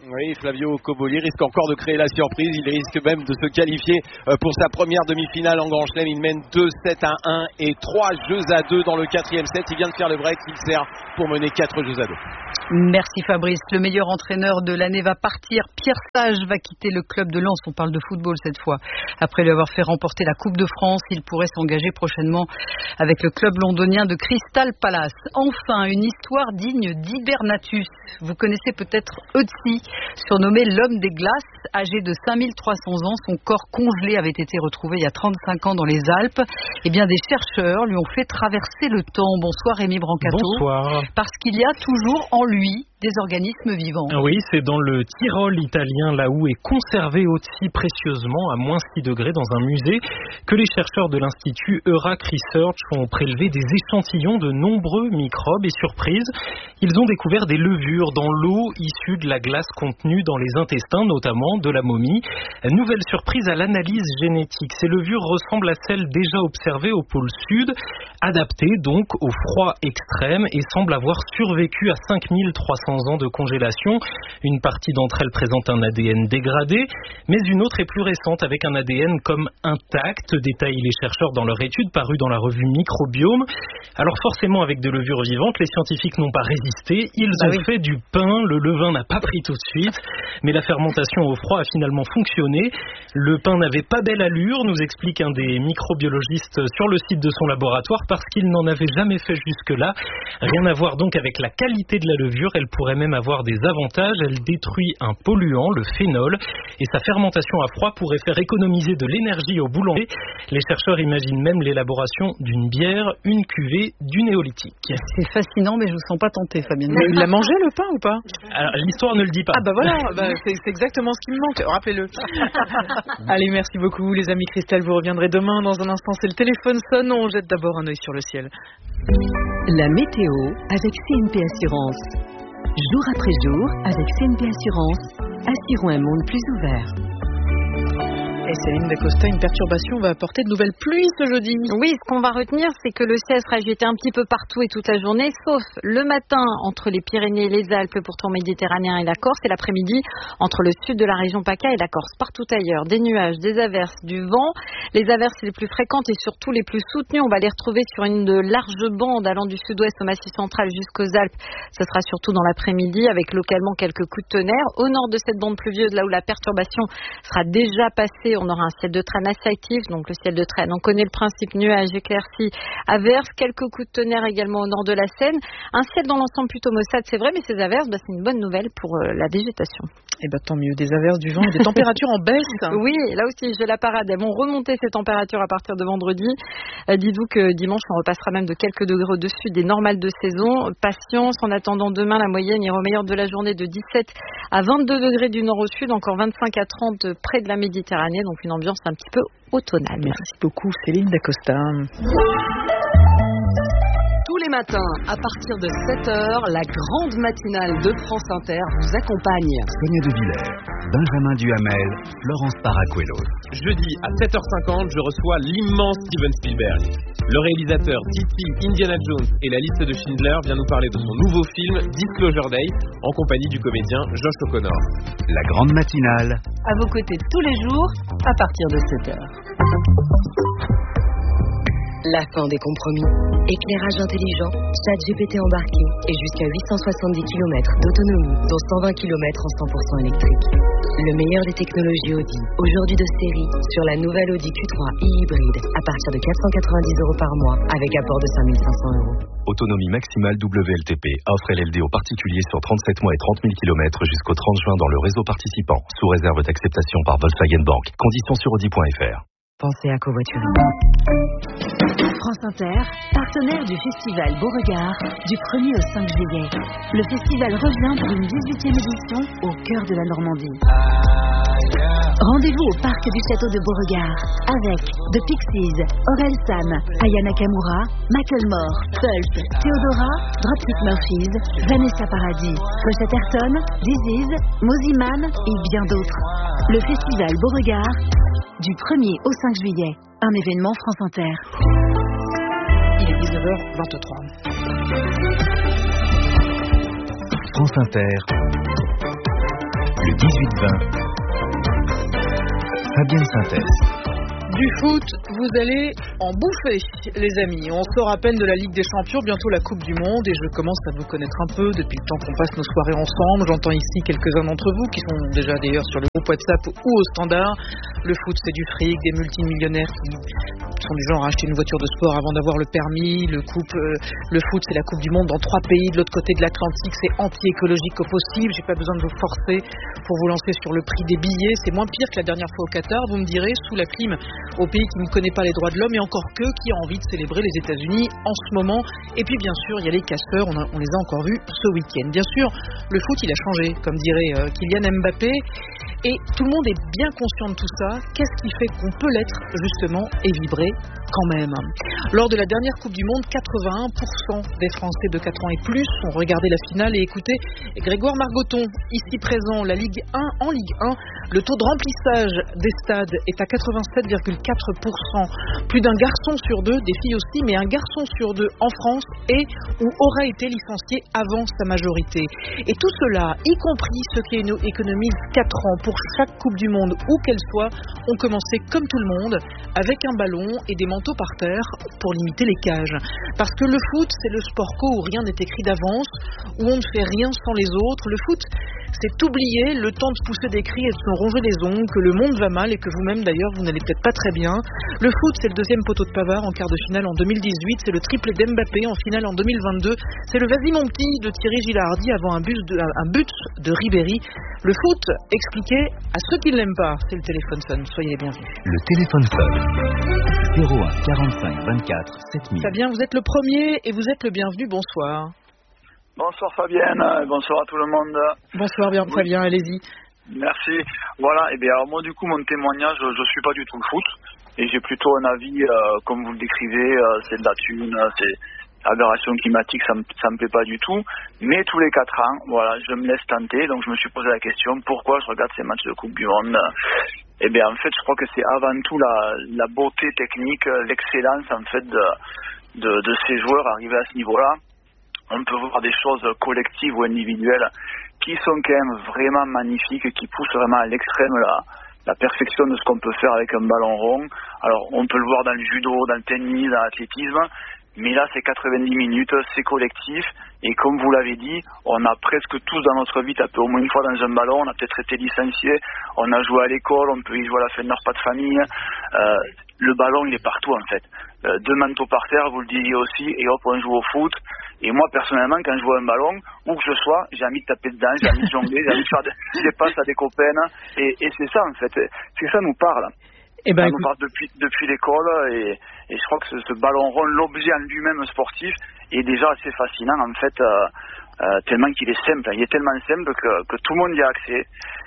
Oui, Flavio Cobolli risque encore de créer la surprise. Il risque même de se qualifier pour sa première demi-finale en Grand Chelem. Il mène deux sept à un et trois jeux à deux dans le quatrième set. Il vient de faire le break. Il sert pour mener quatre jeux à deux. Merci Fabrice. Le meilleur entraîneur de l'année va partir. Pierre Sage va quitter le club de Lens. On parle de football cette fois. Après lui avoir fait remporter la Coupe de France, il pourrait s'engager prochainement avec le club londonien de Crystal Palace. Enfin, une histoire digne d'Hibernatus. Vous connaissez peut-être Ötzi, surnommé l'homme des glaces. Âgé de cinq mille trois cents ans, son corps congelé avait été retrouvé il y a trente-cinq ans dans les Alpes. Eh bien, des chercheurs lui ont fait traverser le temps. Bonsoir Rémi Brancato. Bonsoir. Parce qu'il y a toujours en lui des organismes vivants. Oui, c'est dans le Tyrol italien, là où est conservé aussi précieusement, à moins six degrés, dans un musée, que les chercheurs de l'Institut Eurac Research ont prélevé des échantillons de nombreux microbes et surprise, ils ont découvert des levures dans l'eau issue de la glace contenue dans les intestins, notamment de la momie. Nouvelle surprise à l'analyse génétique. Ces levures ressemblent à celles déjà observées au pôle sud, adaptées donc au froid extrême et semblent avoir survécu à cinq mille trois cents ans de congélation. Une partie d'entre elles présente un A D N dégradé, mais une autre est plus récente avec un A D N comme intact, détaillent les chercheurs dans leur étude parue dans la revue Microbiome. Alors forcément, avec des levures vivantes, les scientifiques n'ont pas résisté. Ils ont ah oui. fait du pain. Le levain n'a pas pris tout de suite, mais la fermentation au froid a finalement fonctionné. Le pain n'avait pas belle allure, nous explique un des microbiologistes sur le site de son laboratoire, parce qu'il n'en avait jamais fait jusque-là. Rien à voir donc avec la qualité de la levure. Elle pourrait même avoir des avantages. Elle détruit un polluant, le phénol, et sa fermentation à froid pourrait faire économiser de l'énergie au boulanger. Les chercheurs imaginent même l'élaboration d'une bière, une cuvée du néolithique. C'est fascinant, mais je ne vous sens pas tenté, Fabien. Il l'a mangé le pain ou pas? Alors, l'histoire ne le dit pas. Ah bah voilà, bah, c'est, c'est exactement ce qui me manque. Rappelez-le. Allez, merci beaucoup les amis. Christelle, vous reviendrez demain. Dans un instant, c'est le téléphone sonne. On jette d'abord un œil sur le ciel. La météo avec C N P Assurance. Jour après jour, avec C N P Assurance, assurons un monde plus ouvert. Et Céline Dacosta, une perturbation va apporter de nouvelles pluies ce jeudi. Oui, ce qu'on va retenir, c'est que le ciel sera agité un petit peu partout et toute la journée, sauf le matin entre les Pyrénées et les Alpes, pourtour méditerranéen et la Corse, et l'après-midi entre le sud de la région PACA et la Corse. Partout ailleurs, des nuages, des averses, du vent. Les averses les plus fréquentes et surtout les plus soutenues, on va les retrouver sur une large bande allant du sud-ouest au Massif central jusqu'aux Alpes. Ce sera surtout dans l'après-midi avec localement quelques coups de tonnerre. Au nord de cette bande pluvieuse, là où la perturbation sera déjà passée, on aura un ciel de traîne assez actif, donc le ciel de traîne, on connaît le principe, nuages, éclaircies, averses, quelques coups de tonnerre également au nord de la Seine. Un ciel dans l'ensemble plutôt maussade, c'est vrai, mais ces averses, bah, c'est une bonne nouvelle pour euh, la végétation. Eh ben, tant mieux, des averses, du vent et des températures en baisse. Oui, là aussi, j'ai la parade. Elles vont remonter ces températures à partir de vendredi. Euh, dites-vous que dimanche, on repassera même de quelques degrés au-dessus des normales de saison. Patience, en attendant demain, la moyenne ira au meilleur de la journée de dix-sept à vingt-deux degrés du nord au sud, encore vingt-cinq à trente près de la Méditerranée, donc une ambiance un petit peu automnale. Merci beaucoup, Céline Dacosta. Tous les matins, à partir de sept heures, la grande matinale de France Inter vous accompagne. Sonia De Villers, Benjamin Duhamel, Florence Paracuelos. Jeudi à sept heures cinquante, je reçois l'immense Steven Spielberg. Le réalisateur Titi, Indiana Jones et la liste de Schindler vient nous parler de son nouveau film Disclosure Day en compagnie du comédien Josh O'Connor. La grande matinale. À vos côtés tous les jours, à partir de sept heures. La fin des compromis. Éclairage intelligent, ChatGPT embarqué et jusqu'à huit cent soixante-dix kilomètres d'autonomie, dont cent vingt kilomètres en cent pour cent électrique. Le meilleur des technologies Audi, aujourd'hui de série, sur la nouvelle Audi Q trois e-hybride, à partir de quatre cent quatre-vingt-dix euros par mois, avec apport de cinq mille cinq cents euros. Autonomie maximale W L T P. Offre L L D aux particuliers sur trente-sept mois et trente mille kilomètres jusqu'au trente juin dans le réseau participant, sous réserve d'acceptation par Volkswagen Bank. Conditions sur Audi point F R. Pensez à covoiturer. France Inter, partenaire du festival Beauregard, du premier au cinq juillet. Le festival revient pour une dix-huitième édition au cœur de la Normandie. Rendez-vous au parc du château de Beauregard avec The Pixies, Orelsan, Aya Nakamura, Macklemore, Pulp, Theodora, Dropkick Murphys, Vanessa Paradis, Rochette Ayrton, Disease, Moziman et bien d'autres. Le festival Beauregard du premier au cinq juillet. Un événement France Inter. Il est dix-neuf heures vingt-trois. France Inter. Le dix-huit vingt. Fabienne Synthèse. Du foot, vous allez en bouffer, les amis. On sort à peine de la Ligue des Champions, bientôt la Coupe du Monde, et je commence à vous connaître un peu depuis le temps qu'on passe nos soirées ensemble. J'entends ici quelques-uns d'entre vous qui sont déjà d'ailleurs sur le groupe WhatsApp ou au standard. Le foot, c'est du fric, des multimillionnaires qui sont du genre à acheter une voiture de sport avant d'avoir le permis. Le, coupe, euh, le foot, c'est la Coupe du Monde dans trois pays de l'autre côté de l'Atlantique. C'est anti-écologique au possible. J'ai pas besoin de vous forcer pour vous lancer sur le prix des billets. C'est moins pire que la dernière fois au Qatar, vous me direz, sous la clim, au pays qui ne connaît pas les droits de l'homme, et encore que qui a envie de célébrer les États-Unis en ce moment. Et puis bien sûr, il y a les casseurs, on, a, on les a encore vus ce week-end. Bien sûr, le foot, il a changé, comme dirait euh, Kylian Mbappé, et tout le monde est bien conscient de tout ça. Qu'est-ce qui fait qu'on peut l'être, justement, et vibrer quand même? Lors de la dernière Coupe du Monde, quatre-vingt-un pour cent des Français de quatre ans et plus ont regardé la finale et écouté Grégoire Margoton, ici présent, la Ligue un, en Ligue un. Le taux de remplissage des stades est à quatre-vingt-sept virgule quatre pour cent. Plus d'un garçon sur deux, des filles aussi, mais un garçon sur deux en France est ou aura été licencié avant sa majorité. Et tout cela, y compris ceux qui économisent quatre ans pour chaque Coupe du Monde, où qu'elle soit, ont commencé comme tout le monde, avec un ballon et des manteaux par terre pour limiter les cages. Parce que le foot, c'est le sport co où rien n'est écrit d'avance, où on ne fait rien sans les autres. Le foot, c'est oublier le temps de pousser des cris et de se ronger les ongles, que le monde va mal et que vous-même d'ailleurs vous n'allez peut-être pas très bien. Le foot, c'est le deuxième poteau de Pavard en quart de finale en deux mille dix-huit, c'est le triplé d'Mbappé en finale en deux mille vingt-deux, c'est le vas-y mon petit de Thierry Gilardi avant un but de, un but de Ribéry. Le foot, expliqué à ceux qui ne l'aiment pas, c'est le téléphone sonne, soyez les bienvenus. Le téléphone sonne. zéro un quarante-cinq vingt-quatre sept mille. Fabien, vous êtes le premier et vous êtes le bienvenu, bonsoir. Bonsoir Fabienne, bonsoir à tout le monde. Bonsoir bien, très bien, allez-y. Merci. Voilà, et bien alors moi du coup mon témoignage, je suis pas du tout le foot et j'ai plutôt un avis euh, comme vous le décrivez, euh, c'est de la thune, c'est aberration climatique, ça me ça me plaît pas du tout. Mais tous les quatre ans, voilà, je me laisse tenter, donc je me suis posé la question pourquoi je regarde ces matchs de Coupe du Monde. Et bien en fait je crois que c'est avant tout la la beauté technique, l'excellence en fait de de, de ces joueurs arrivés à ce niveau-là. On peut voir des choses collectives ou individuelles qui sont quand même vraiment magnifiques, qui poussent vraiment à l'extrême la, la perfection de ce qu'on peut faire avec un ballon rond. Alors on peut le voir dans le judo, dans le tennis, dans l'athlétisme, mais là c'est quatre-vingt-dix minutes, c'est collectif, et comme vous l'avez dit, on a presque tous dans notre vie tapé au moins une fois dans un ballon, on a peut-être été licencié, on a joué à l'école, on peut y jouer à la fin de leur pas de famille. Euh, le ballon il est partout en fait. Euh, deux manteaux par terre, vous le disiez aussi, et hop on joue au foot. Et moi personnellement quand je vois un ballon, où que je sois, j'ai envie de taper dedans, j'ai envie de jongler, j'ai envie de faire des, des passes à des copains, et, et c'est ça en fait, c'est que ça nous parle. Eh ben, ça nous parle depuis, depuis l'école, et, et je crois que ce, ce ballon rond, l'objet en lui-même sportif, est déjà assez fascinant en fait, euh, euh, tellement qu'il est simple, il est tellement simple que, que tout le monde y a accès.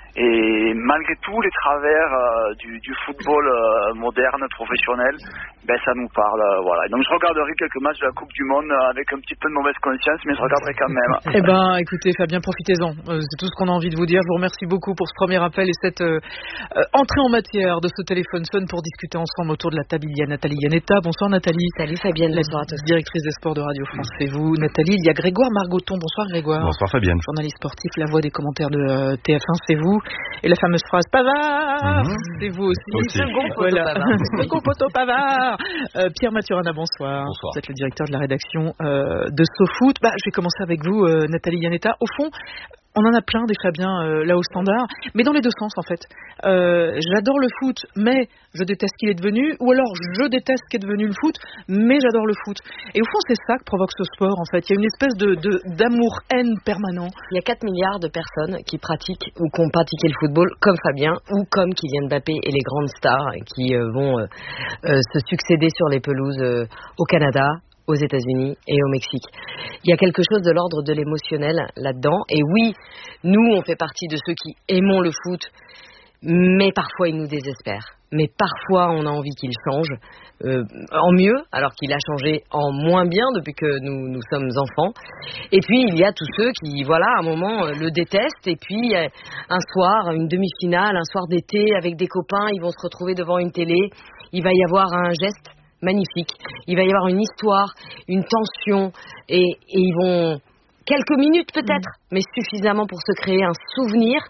Et malgré tous les travers euh, du, du football euh, moderne, professionnel, ben ça nous parle, euh, voilà. Donc je regarderai quelques matchs de la Coupe du Monde euh, avec un petit peu de mauvaise conscience, mais je regarderai quand même. Eh ben, écoutez, Fabien, profitez-en. Euh, c'est tout ce qu'on a envie de vous dire. Je vous remercie beaucoup pour ce premier appel et cette euh, euh, entrée en matière de ce téléphone phone pour discuter ensemble autour de la table. Il y a Nathalie Yanetta. Bonsoir Nathalie. Salut Fabienne. Bonsoir à tous. Directrice des sports de Radio France. C'est vous, Nathalie. Il y a Grégoire Margoton. Bonsoir Grégoire. Bonsoir Fabienne. Journaliste sportif, la voix des commentaires de euh, T F un, c'est vous. Et la fameuse phrase Pavard, mmh. c'est vous aussi. aussi. Second poteau Pavard. Second poteau Pavard. Euh, Pierre Mathurana, bonsoir. Bonsoir. Vous êtes le directeur de la rédaction euh, de SoFoot. Bah, je vais commencer avec vous, euh, Nathalie Yanetta. Au fond, on en a plein des Fabiens euh, là au standard, mais dans les deux sens en fait. Euh, j'adore le foot, mais je déteste ce qu'il est devenu, ou alors je déteste ce qu'est devenu le foot, mais j'adore le foot. Et au fond, c'est ça que provoque ce sport en fait. Il y a une espèce de, de, d'amour-haine permanent. Il y a quatre milliards de personnes qui pratiquent ou qui ont pratiqué le football comme Fabien ou comme Kylian Mbappé et les grandes stars qui euh, vont euh, euh, se succéder sur les pelouses euh, au Canada, aux États-Unis et au Mexique. Il y a quelque chose de l'ordre de l'émotionnel là-dedans. Et oui, nous, on fait partie de ceux qui aimons le foot, mais parfois il nous désespère. Mais parfois on a envie qu'il change euh, en mieux, alors qu'il a changé en moins bien depuis que nous, nous sommes enfants. Et puis il y a tous ceux qui, voilà, à un moment euh, le détestent, et puis euh, un soir, une demi-finale, un soir d'été avec des copains, ils vont se retrouver devant une télé, il va y avoir un geste magnifique, il va y avoir une histoire, une tension, et, et ils vont, quelques minutes peut-être, mmh. mais suffisamment pour se créer un souvenir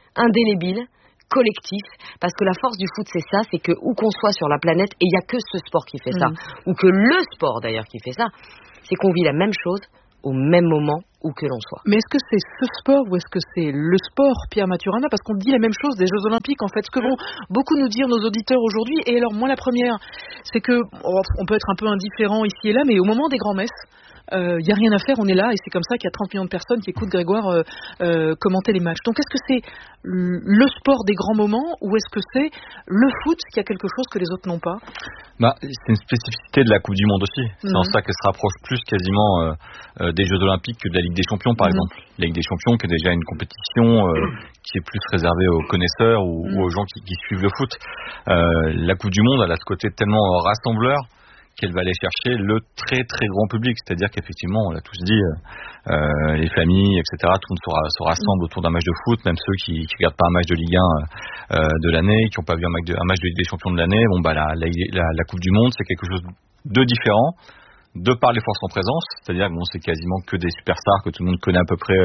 indélébile, collectif, parce que la force du foot c'est ça, c'est que où qu'on soit sur la planète, et il n'y a que ce sport qui fait ça, mmh. ou que le sport d'ailleurs qui fait ça, c'est qu'on vit la même chose au même moment où que l'on soit. Mais est-ce que c'est ce sport ou est-ce que c'est le sport, Pierre Maturana? Parce qu'on dit la même chose des Jeux Olympiques, en fait. Ce que vont beaucoup nous dire nos auditeurs aujourd'hui, et alors moi la première, c'est que oh, on peut être un peu indifférent ici et là, mais au moment des grands-messes, il euh, n'y a rien à faire, on est là, et c'est comme ça qu'il y a trente millions de personnes qui écoutent Grégoire euh, euh, commenter les matchs. Donc est-ce que c'est le sport des grands moments, ou est-ce que c'est le foot qui a quelque chose que les autres n'ont pas? Bah, c'est une spécificité de la Coupe du Monde aussi. C'est mmh. en ça qu'elle se rapproche plus quasiment euh, euh, des Jeux Olympiques que de la Ligue des Champions, par mmh. exemple. La Ligue des Champions, qui est déjà une compétition euh, qui est plus réservée aux connaisseurs ou, mmh. ou aux gens qui, qui suivent le foot. Euh, la Coupe du Monde, elle a ce côté tellement rassembleur qu'elle va aller chercher le très très grand public, c'est-à-dire qu'effectivement, on l'a tous dit, euh, les familles, et cetera, tout le monde se, se rassemble autour d'un match de foot, même ceux qui ne regardent pas un match de Ligue un euh, de l'année, qui n'ont pas vu un match, de, un match de Ligue des Champions de l'année. Bon, bah, la, la, la, la Coupe du Monde, c'est quelque chose de différent, de par les forces en présence, c'est-à-dire que bon, c'est quasiment que des superstars que tout le monde connaît à peu près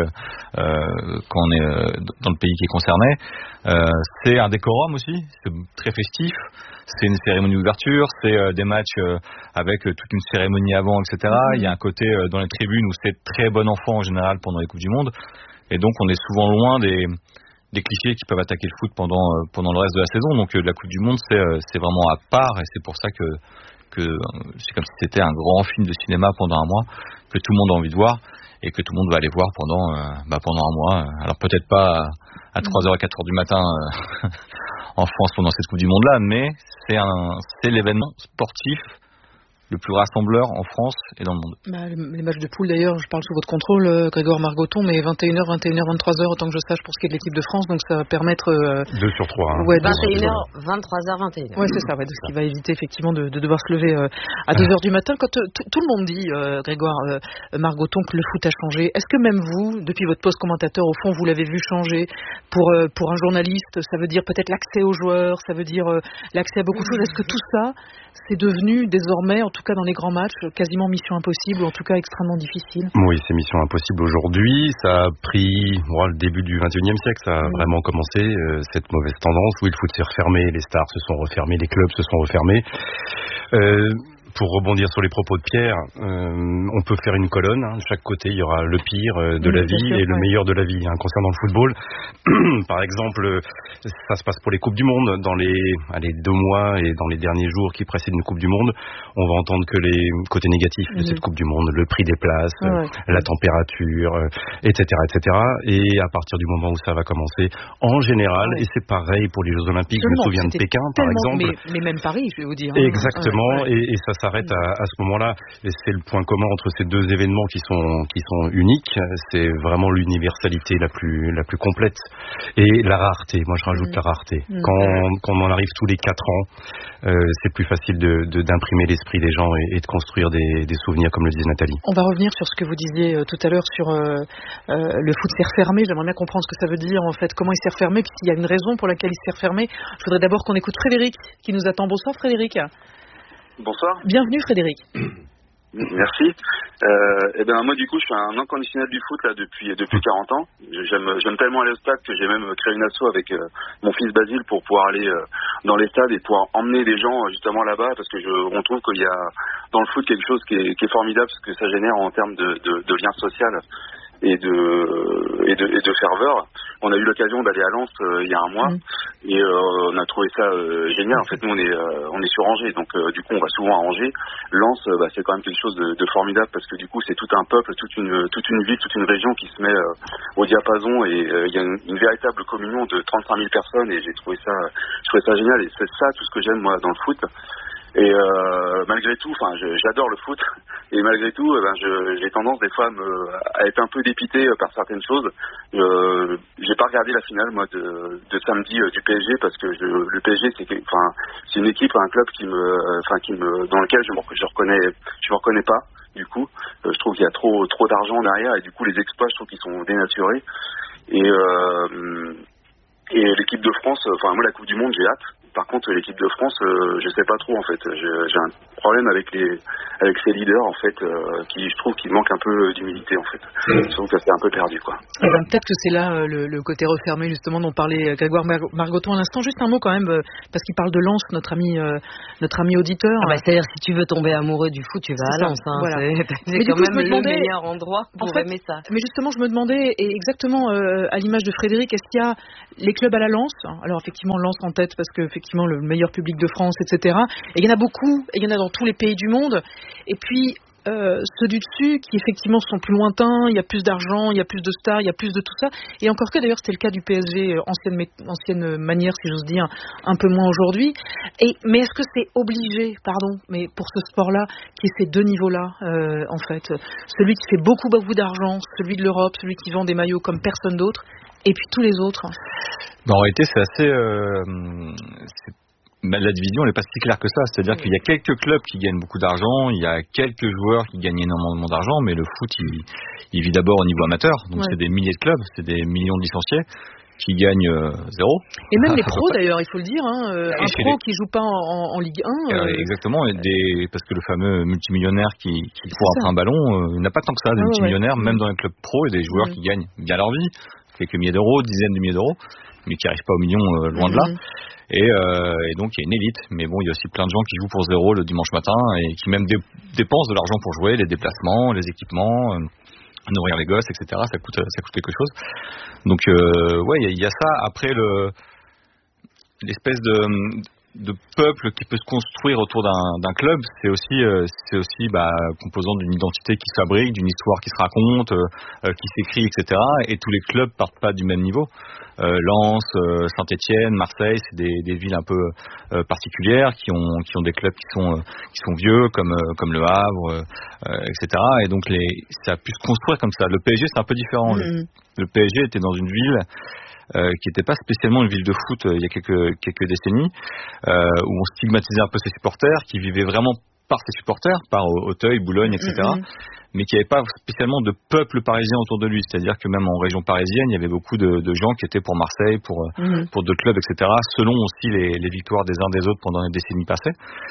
euh, quand on est euh, dans le pays qui est concerné. Euh, c'est un décorum aussi, c'est très festif, c'est une cérémonie d'ouverture, c'est euh, des matchs euh, avec euh, toute une cérémonie avant, et cetera. Mmh. Il y a un côté euh, dans les tribunes où c'est très bon enfant en général pendant les Coupes du Monde, et donc on est souvent loin des, des clichés qui peuvent attaquer le foot pendant, euh, pendant le reste de la saison. Donc euh, la Coupe du Monde, c'est, euh, c'est vraiment à part, et c'est pour ça que que c'est comme si c'était un grand film de cinéma pendant un mois que tout le monde a envie de voir et que tout le monde va aller voir pendant euh, bah pendant un mois. Alors peut-être pas à trois heures et quatre heures du matin euh, en France pendant cette Coupe du Monde là, mais c'est un c'est l'événement sportif le plus rassembleur en France et dans le monde. Bah, les matchs de poule d'ailleurs, je parle sous votre contrôle, euh, Grégoire Margoton, mais vingt et une heures, vingt et une heures, vingt-trois heures, autant que je sache pour ce qui est de l'équipe de France, donc ça va permettre... Euh, deux sur trois. Hein. Ouais, vingt et une heures, vingt-trois heures, vingt et une heures. Ouais, c'est ça, ouais, ce qui va éviter effectivement de, de devoir se lever euh, à deux heures du matin. Quand euh, tout le monde dit, euh, Grégoire euh, Margoton, que le foot a changé, est-ce que même vous, depuis votre poste commentateur, au fond, vous l'avez vu changer pour, euh, pour un journaliste? Ça veut dire peut-être l'accès aux joueurs, ça veut dire euh, l'accès à beaucoup de choses. Est-ce que tout ça, c'est devenu désormais, en tout cas dans les grands matchs, quasiment mission impossible, ou en tout cas extrêmement difficile? Oui, c'est mission impossible aujourd'hui. Ça a pris bon, le début du vingt et unième siècle, ça a mmh. vraiment commencé, euh, cette mauvaise tendance où le foot s'est refermé, les stars se sont refermés, les clubs se sont refermés. Euh, Pour rebondir sur les propos de Pierre, euh, on peut faire une colonne. Hein. De chaque côté, il y aura le pire euh, de oui, la vie sûr, et ouais. le meilleur de la vie. Hein. Concernant le football, par exemple, ça se passe pour les Coupes du Monde. Dans les, allez, deux mois et dans les derniers jours qui précèdent une Coupe du Monde, on va entendre que les côtés négatifs de mmh. cette Coupe du Monde, le prix des places, ouais. euh, la température, euh, et cetera, et cetera. Et à partir du moment où ça va commencer, en général, ouais. et c'est pareil pour les Jeux Olympiques, je me souviens de Pékin, par exemple. Mais, mais même Paris, je vais vous dire. Exactement, ouais, ouais. Et, et ça s'arrête à, à ce moment-là, et c'est le point commun entre ces deux événements qui sont qui sont uniques. C'est vraiment l'universalité la plus la plus complète et la rareté. Moi, je rajoute mmh. la rareté. Mmh. Quand quand on en arrive tous les quatre ans, euh, c'est plus facile de, de d'imprimer l'esprit des gens et, et de construire des, des souvenirs, comme le disait Nathalie. On va revenir sur ce que vous disiez euh, tout à l'heure sur euh, euh, le foot s'est refermé. J'aimerais bien comprendre ce que ça veut dire en fait, comment il s'est refermé, puis s'il y a une raison pour laquelle il s'est refermé. Je voudrais d'abord qu'on écoute Frédéric qui nous attend. Bonsoir Frédéric. Bonsoir. Bienvenue Frédéric. Merci. Euh, et ben moi du coup je suis un inconditionnel du foot là depuis depuis quarante ans. J'aime j'aime tellement aller au stade que j'ai même créé une asso avec euh, mon fils Basile pour pouvoir aller euh, dans les stades et pouvoir emmener des gens euh, justement là-bas parce que je on trouve qu'il y a dans le foot quelque chose qui est, qui est formidable parce que ça génère en termes de, de, de lien social et de et de et de ferveur. On a eu l'occasion d'aller à Lens euh, il y a un mois mmh. et euh, on a trouvé ça euh, génial. En fait, nous on est euh, on est sur Angers, donc euh, du coup on va souvent à Angers. Lens, euh, bah, c'est quand même quelque chose de, de formidable parce que du coup c'est tout un peuple, toute une toute une ville, toute une région qui se met euh, au diapason et il euh, y a une, une véritable communion de trente-cinq mille personnes et j'ai trouvé ça je trouvais ça génial et c'est ça tout ce que j'aime moi dans le foot. Et euh, malgré tout, enfin, j'adore le foot. Et malgré tout, eh ben, je, j'ai tendance des fois à, me, à être un peu dépité par certaines choses. Euh, j'ai pas regardé la finale moi de, de samedi euh, du P S G parce que je, le P S G c'est, enfin, c'est une équipe, un club qui me, enfin, qui me, dans lequel je me, je reconnais, je me reconnais pas. Du coup, euh, je trouve qu'il y a trop, trop d'argent derrière et du coup les exploits, je trouve qu'ils sont dénaturés. Et euh, et l'équipe de France, enfin moi la Coupe du Monde, j'ai hâte. par contre, l'équipe de France, euh, je sais pas trop en fait. J'ai, j'ai un problème avec les, avec ces leaders en fait, euh, qui je trouve qu'il manque un peu d'humilité en fait. Mmh. Je trouve que ça s'est un peu perdu quoi. Eh ben, peut-être que c'est là euh, le, le côté refermé justement dont parlait Grégoire Mar- Margoton à l'instant. Juste un mot quand même euh, parce qu'il parle de Lens, notre ami, euh, notre ami auditeur. Ah bah, c'est-à-dire si tu veux tomber amoureux du foot, tu vas c'est à Lens. Hein, voilà. C'est, c'est mais quand du coup, même je me demandais, le meilleur endroit pour en fait, aimer ça. Mais justement, je me demandais, et exactement euh, à l'image de Frédéric, est-ce qu'il y a les clubs à la Lens? Alors effectivement, Lens en tête parce que effectivement le meilleur public de France, et cetera. Et il y en a beaucoup, et il y en a dans tous les pays du monde. Et puis euh, ceux du dessus qui effectivement sont plus lointains, il y a plus d'argent, il y a plus de stars, il y a plus de tout ça. Et encore que d'ailleurs c'était le cas du P S G, ancienne, ancienne manière si j'ose dire, un peu moins aujourd'hui. Et, mais est-ce que c'est obligé, pardon, mais pour ce sport-là, qui est ces deux niveaux-là, euh, en fait, celui qui fait beaucoup beaucoup d'argent, celui de l'Europe, celui qui vend des maillots comme personne d'autre, et puis tous les autres. En réalité, c'est assez... Euh, c'est la division n'est pas si claire que ça, c'est-à-dire qu'il y a quelques clubs qui gagnent beaucoup d'argent, il y a quelques joueurs qui gagnent énormément d'argent, mais le foot il, il vit d'abord au niveau amateur, donc ouais. c'est des milliers de clubs, c'est des millions de licenciés qui gagnent euh, zéro. Et même les pros d'ailleurs, il faut le dire, hein, euh, un pro les... qui joue pas en, en Ligue un. Euh... Exactement, et des... parce que le fameux multimillionnaire qui, qui court après un ballon, euh, il n'a pas tant que ça, des ah, multimillionnaires, ouais. même dans les clubs pro, et des joueurs mmh. qui gagnent bien leur vie, quelques milliers d'euros, dizaines de milliers d'euros, mais qui n'arrivent pas au million euh, loin mmh. de là. Et, euh, et donc il y a une élite, mais bon, il y a aussi plein de gens qui jouent pour zéro le dimanche matin et qui même dé- dépensent de l'argent pour jouer, les déplacements, les équipements, euh, nourrir les gosses, et cetera. Ça coûte, ça coûte quelque chose. Donc euh, ouais, il y, y a ça. Après le l'espèce de de peuple qui peut se construire autour d'un, d'un club, c'est aussi, euh, c'est aussi bah, composant d'une identité qui se fabrique, d'une histoire qui se raconte, euh, qui s'écrit, et cetera. Et tous les clubs partent pas du même niveau. Euh, Lens, euh, Saint-Étienne, Marseille, c'est des, des villes un peu euh, particulières qui ont, qui ont des clubs qui sont, euh, qui sont vieux, comme, euh, comme Le Havre, euh, et cetera. Et donc les, ça a pu se construire comme ça. Le P S G, c'est un peu différent. Mmh. Le, le P S G était dans une ville Euh, qui n'était pas spécialement une ville de foot euh, il y a quelques, quelques décennies, euh, où on stigmatisait un peu ses supporters, qui vivaient vraiment par ses supporters, par Auteuil, Boulogne, et cetera, mmh. mais qui n'avait pas spécialement de peuple parisien autour de lui. C'est-à-dire que même en région parisienne, il y avait beaucoup de, de gens qui étaient pour Marseille, pour, mmh. pour d'autres clubs, et cetera, selon aussi les, les victoires des uns des autres pendant les décennies passées.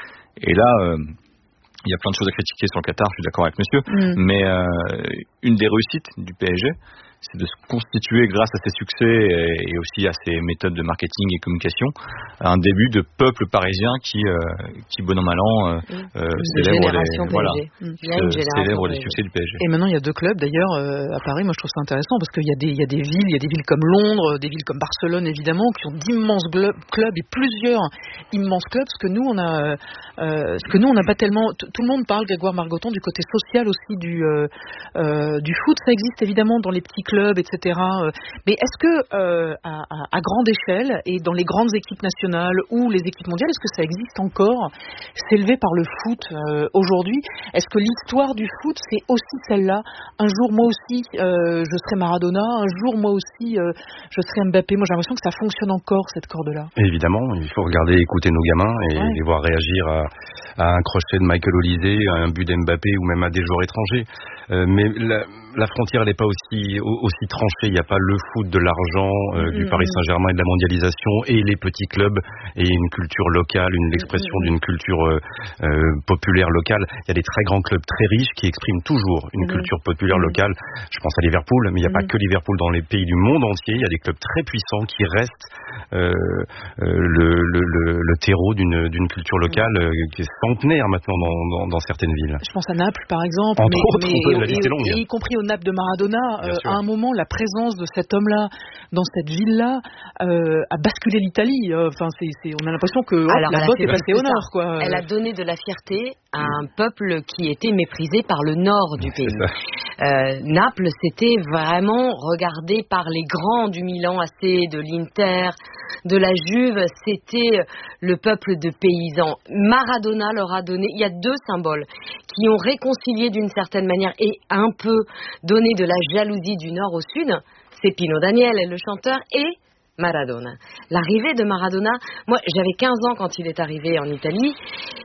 Et là, euh, il y a plein de choses à critiquer sur le Qatar, je suis d'accord avec monsieur, mmh. mais euh, une des réussites du P S G, c'est de se constituer grâce à ses succès et aussi à ses méthodes de marketing et communication un début de peuple parisien qui, euh, qui bon an mal an, euh, euh, célèbre, les, voilà, euh, célèbre les succès du P S G. Et maintenant il y a deux clubs d'ailleurs euh, à Paris. Moi je trouve ça intéressant parce qu'il y a des, il y a des villes, il y a des villes comme Londres, des villes comme Barcelone évidemment, qui ont d'immenses clubs et plusieurs immenses clubs. Ce que nous on a, euh, ce que nous on n'a pas tellement. Tout le monde parle, Grégoire Margoton, du côté social aussi du euh, euh, du foot. Ça existe évidemment dans les petits clubs, et cetera. Mais est-ce que euh, à, à grande échelle et dans les grandes équipes nationales ou les équipes mondiales, est-ce que ça existe encore, s'élever par le foot euh, aujourd'hui? Est-ce que l'histoire du foot, c'est aussi celle-là? Un jour, moi aussi, euh, je serai Maradona. Un jour, moi aussi, euh, je serai Mbappé. Moi, j'ai l'impression que ça fonctionne encore, cette corde-là. Évidemment, il faut regarder, écouter nos gamins et ouais. les voir réagir à, à un crochet de Michael Olise, à un but d'Mbappé ou même à des joueurs étrangers. Euh, mais la, la frontière, elle n'est pas aussi, aussi tranchée. Il n'y a pas le foot de l'argent euh, mmh. du Paris Saint-Germain et de la mondialisation et les petits clubs et une culture locale, une l'expression mmh. d'une culture euh, euh, populaire locale. Il y a des très grands clubs très riches qui expriment toujours une mmh. culture populaire mmh. locale. Je pense à Liverpool, mais il n'y a mmh. pas que Liverpool dans les pays du monde entier. Il y a des clubs très puissants qui restent euh, euh, le, le, le, le terreau d'une, d'une culture locale euh, qui est centenaire maintenant dans, dans, dans certaines villes. Je pense à Naples, par exemple. Entre mais, autres, mais, la liste est longue. Et y compris au Naples de Maradona, euh, à un moment, la présence de cet homme-là dans cette ville-là euh, a basculé l'Italie. Enfin, c'est, c'est, on a l'impression que hop, la botte est passée au nord, quoi. Elle a donné de la fierté à un peuple qui était méprisé par le nord du pays. Euh, Naples, c'était vraiment regardé par les grands du Milan A C, de l'Inter, de la Juve. C'était le peuple de paysans. Maradona leur a donné. Il y a deux symboles qui ont réconcilié d'une certaine manière et un peu donné de la jalousie du nord au sud. C'est Pino Daniel, le chanteur, et Maradona. L'arrivée de Maradona, moi j'avais quinze ans quand il est arrivé en Italie.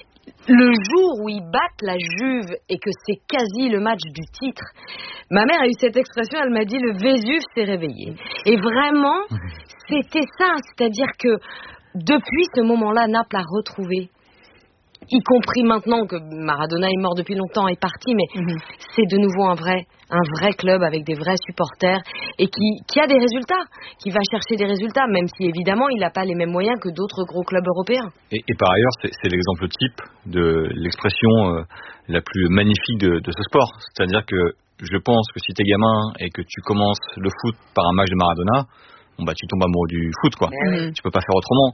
Le jour où ils battent la Juve et que c'est quasi le match du titre, ma mère a eu cette expression, elle m'a dit le Vésuve s'est réveillé. Et vraiment, c'était ça, c'est-à-dire que depuis ce moment-là, Naples a retrouvé, y compris maintenant que Maradona est mort depuis longtemps, est parti, mais mm-hmm. c'est de nouveau un vrai, un vrai club avec des vrais supporters et qui, qui a des résultats, qui va chercher des résultats, même si évidemment il n'a pas les mêmes moyens que d'autres gros clubs européens. Et, et par ailleurs, c'est, c'est l'exemple type de l'expression euh, la plus magnifique de, de ce sport. C'est-à-dire que je pense que si t'es gamin et que tu commences le foot par un match de Maradona, bon bah tu tombes amoureux du foot quoi. Mmh. Tu peux pas faire autrement.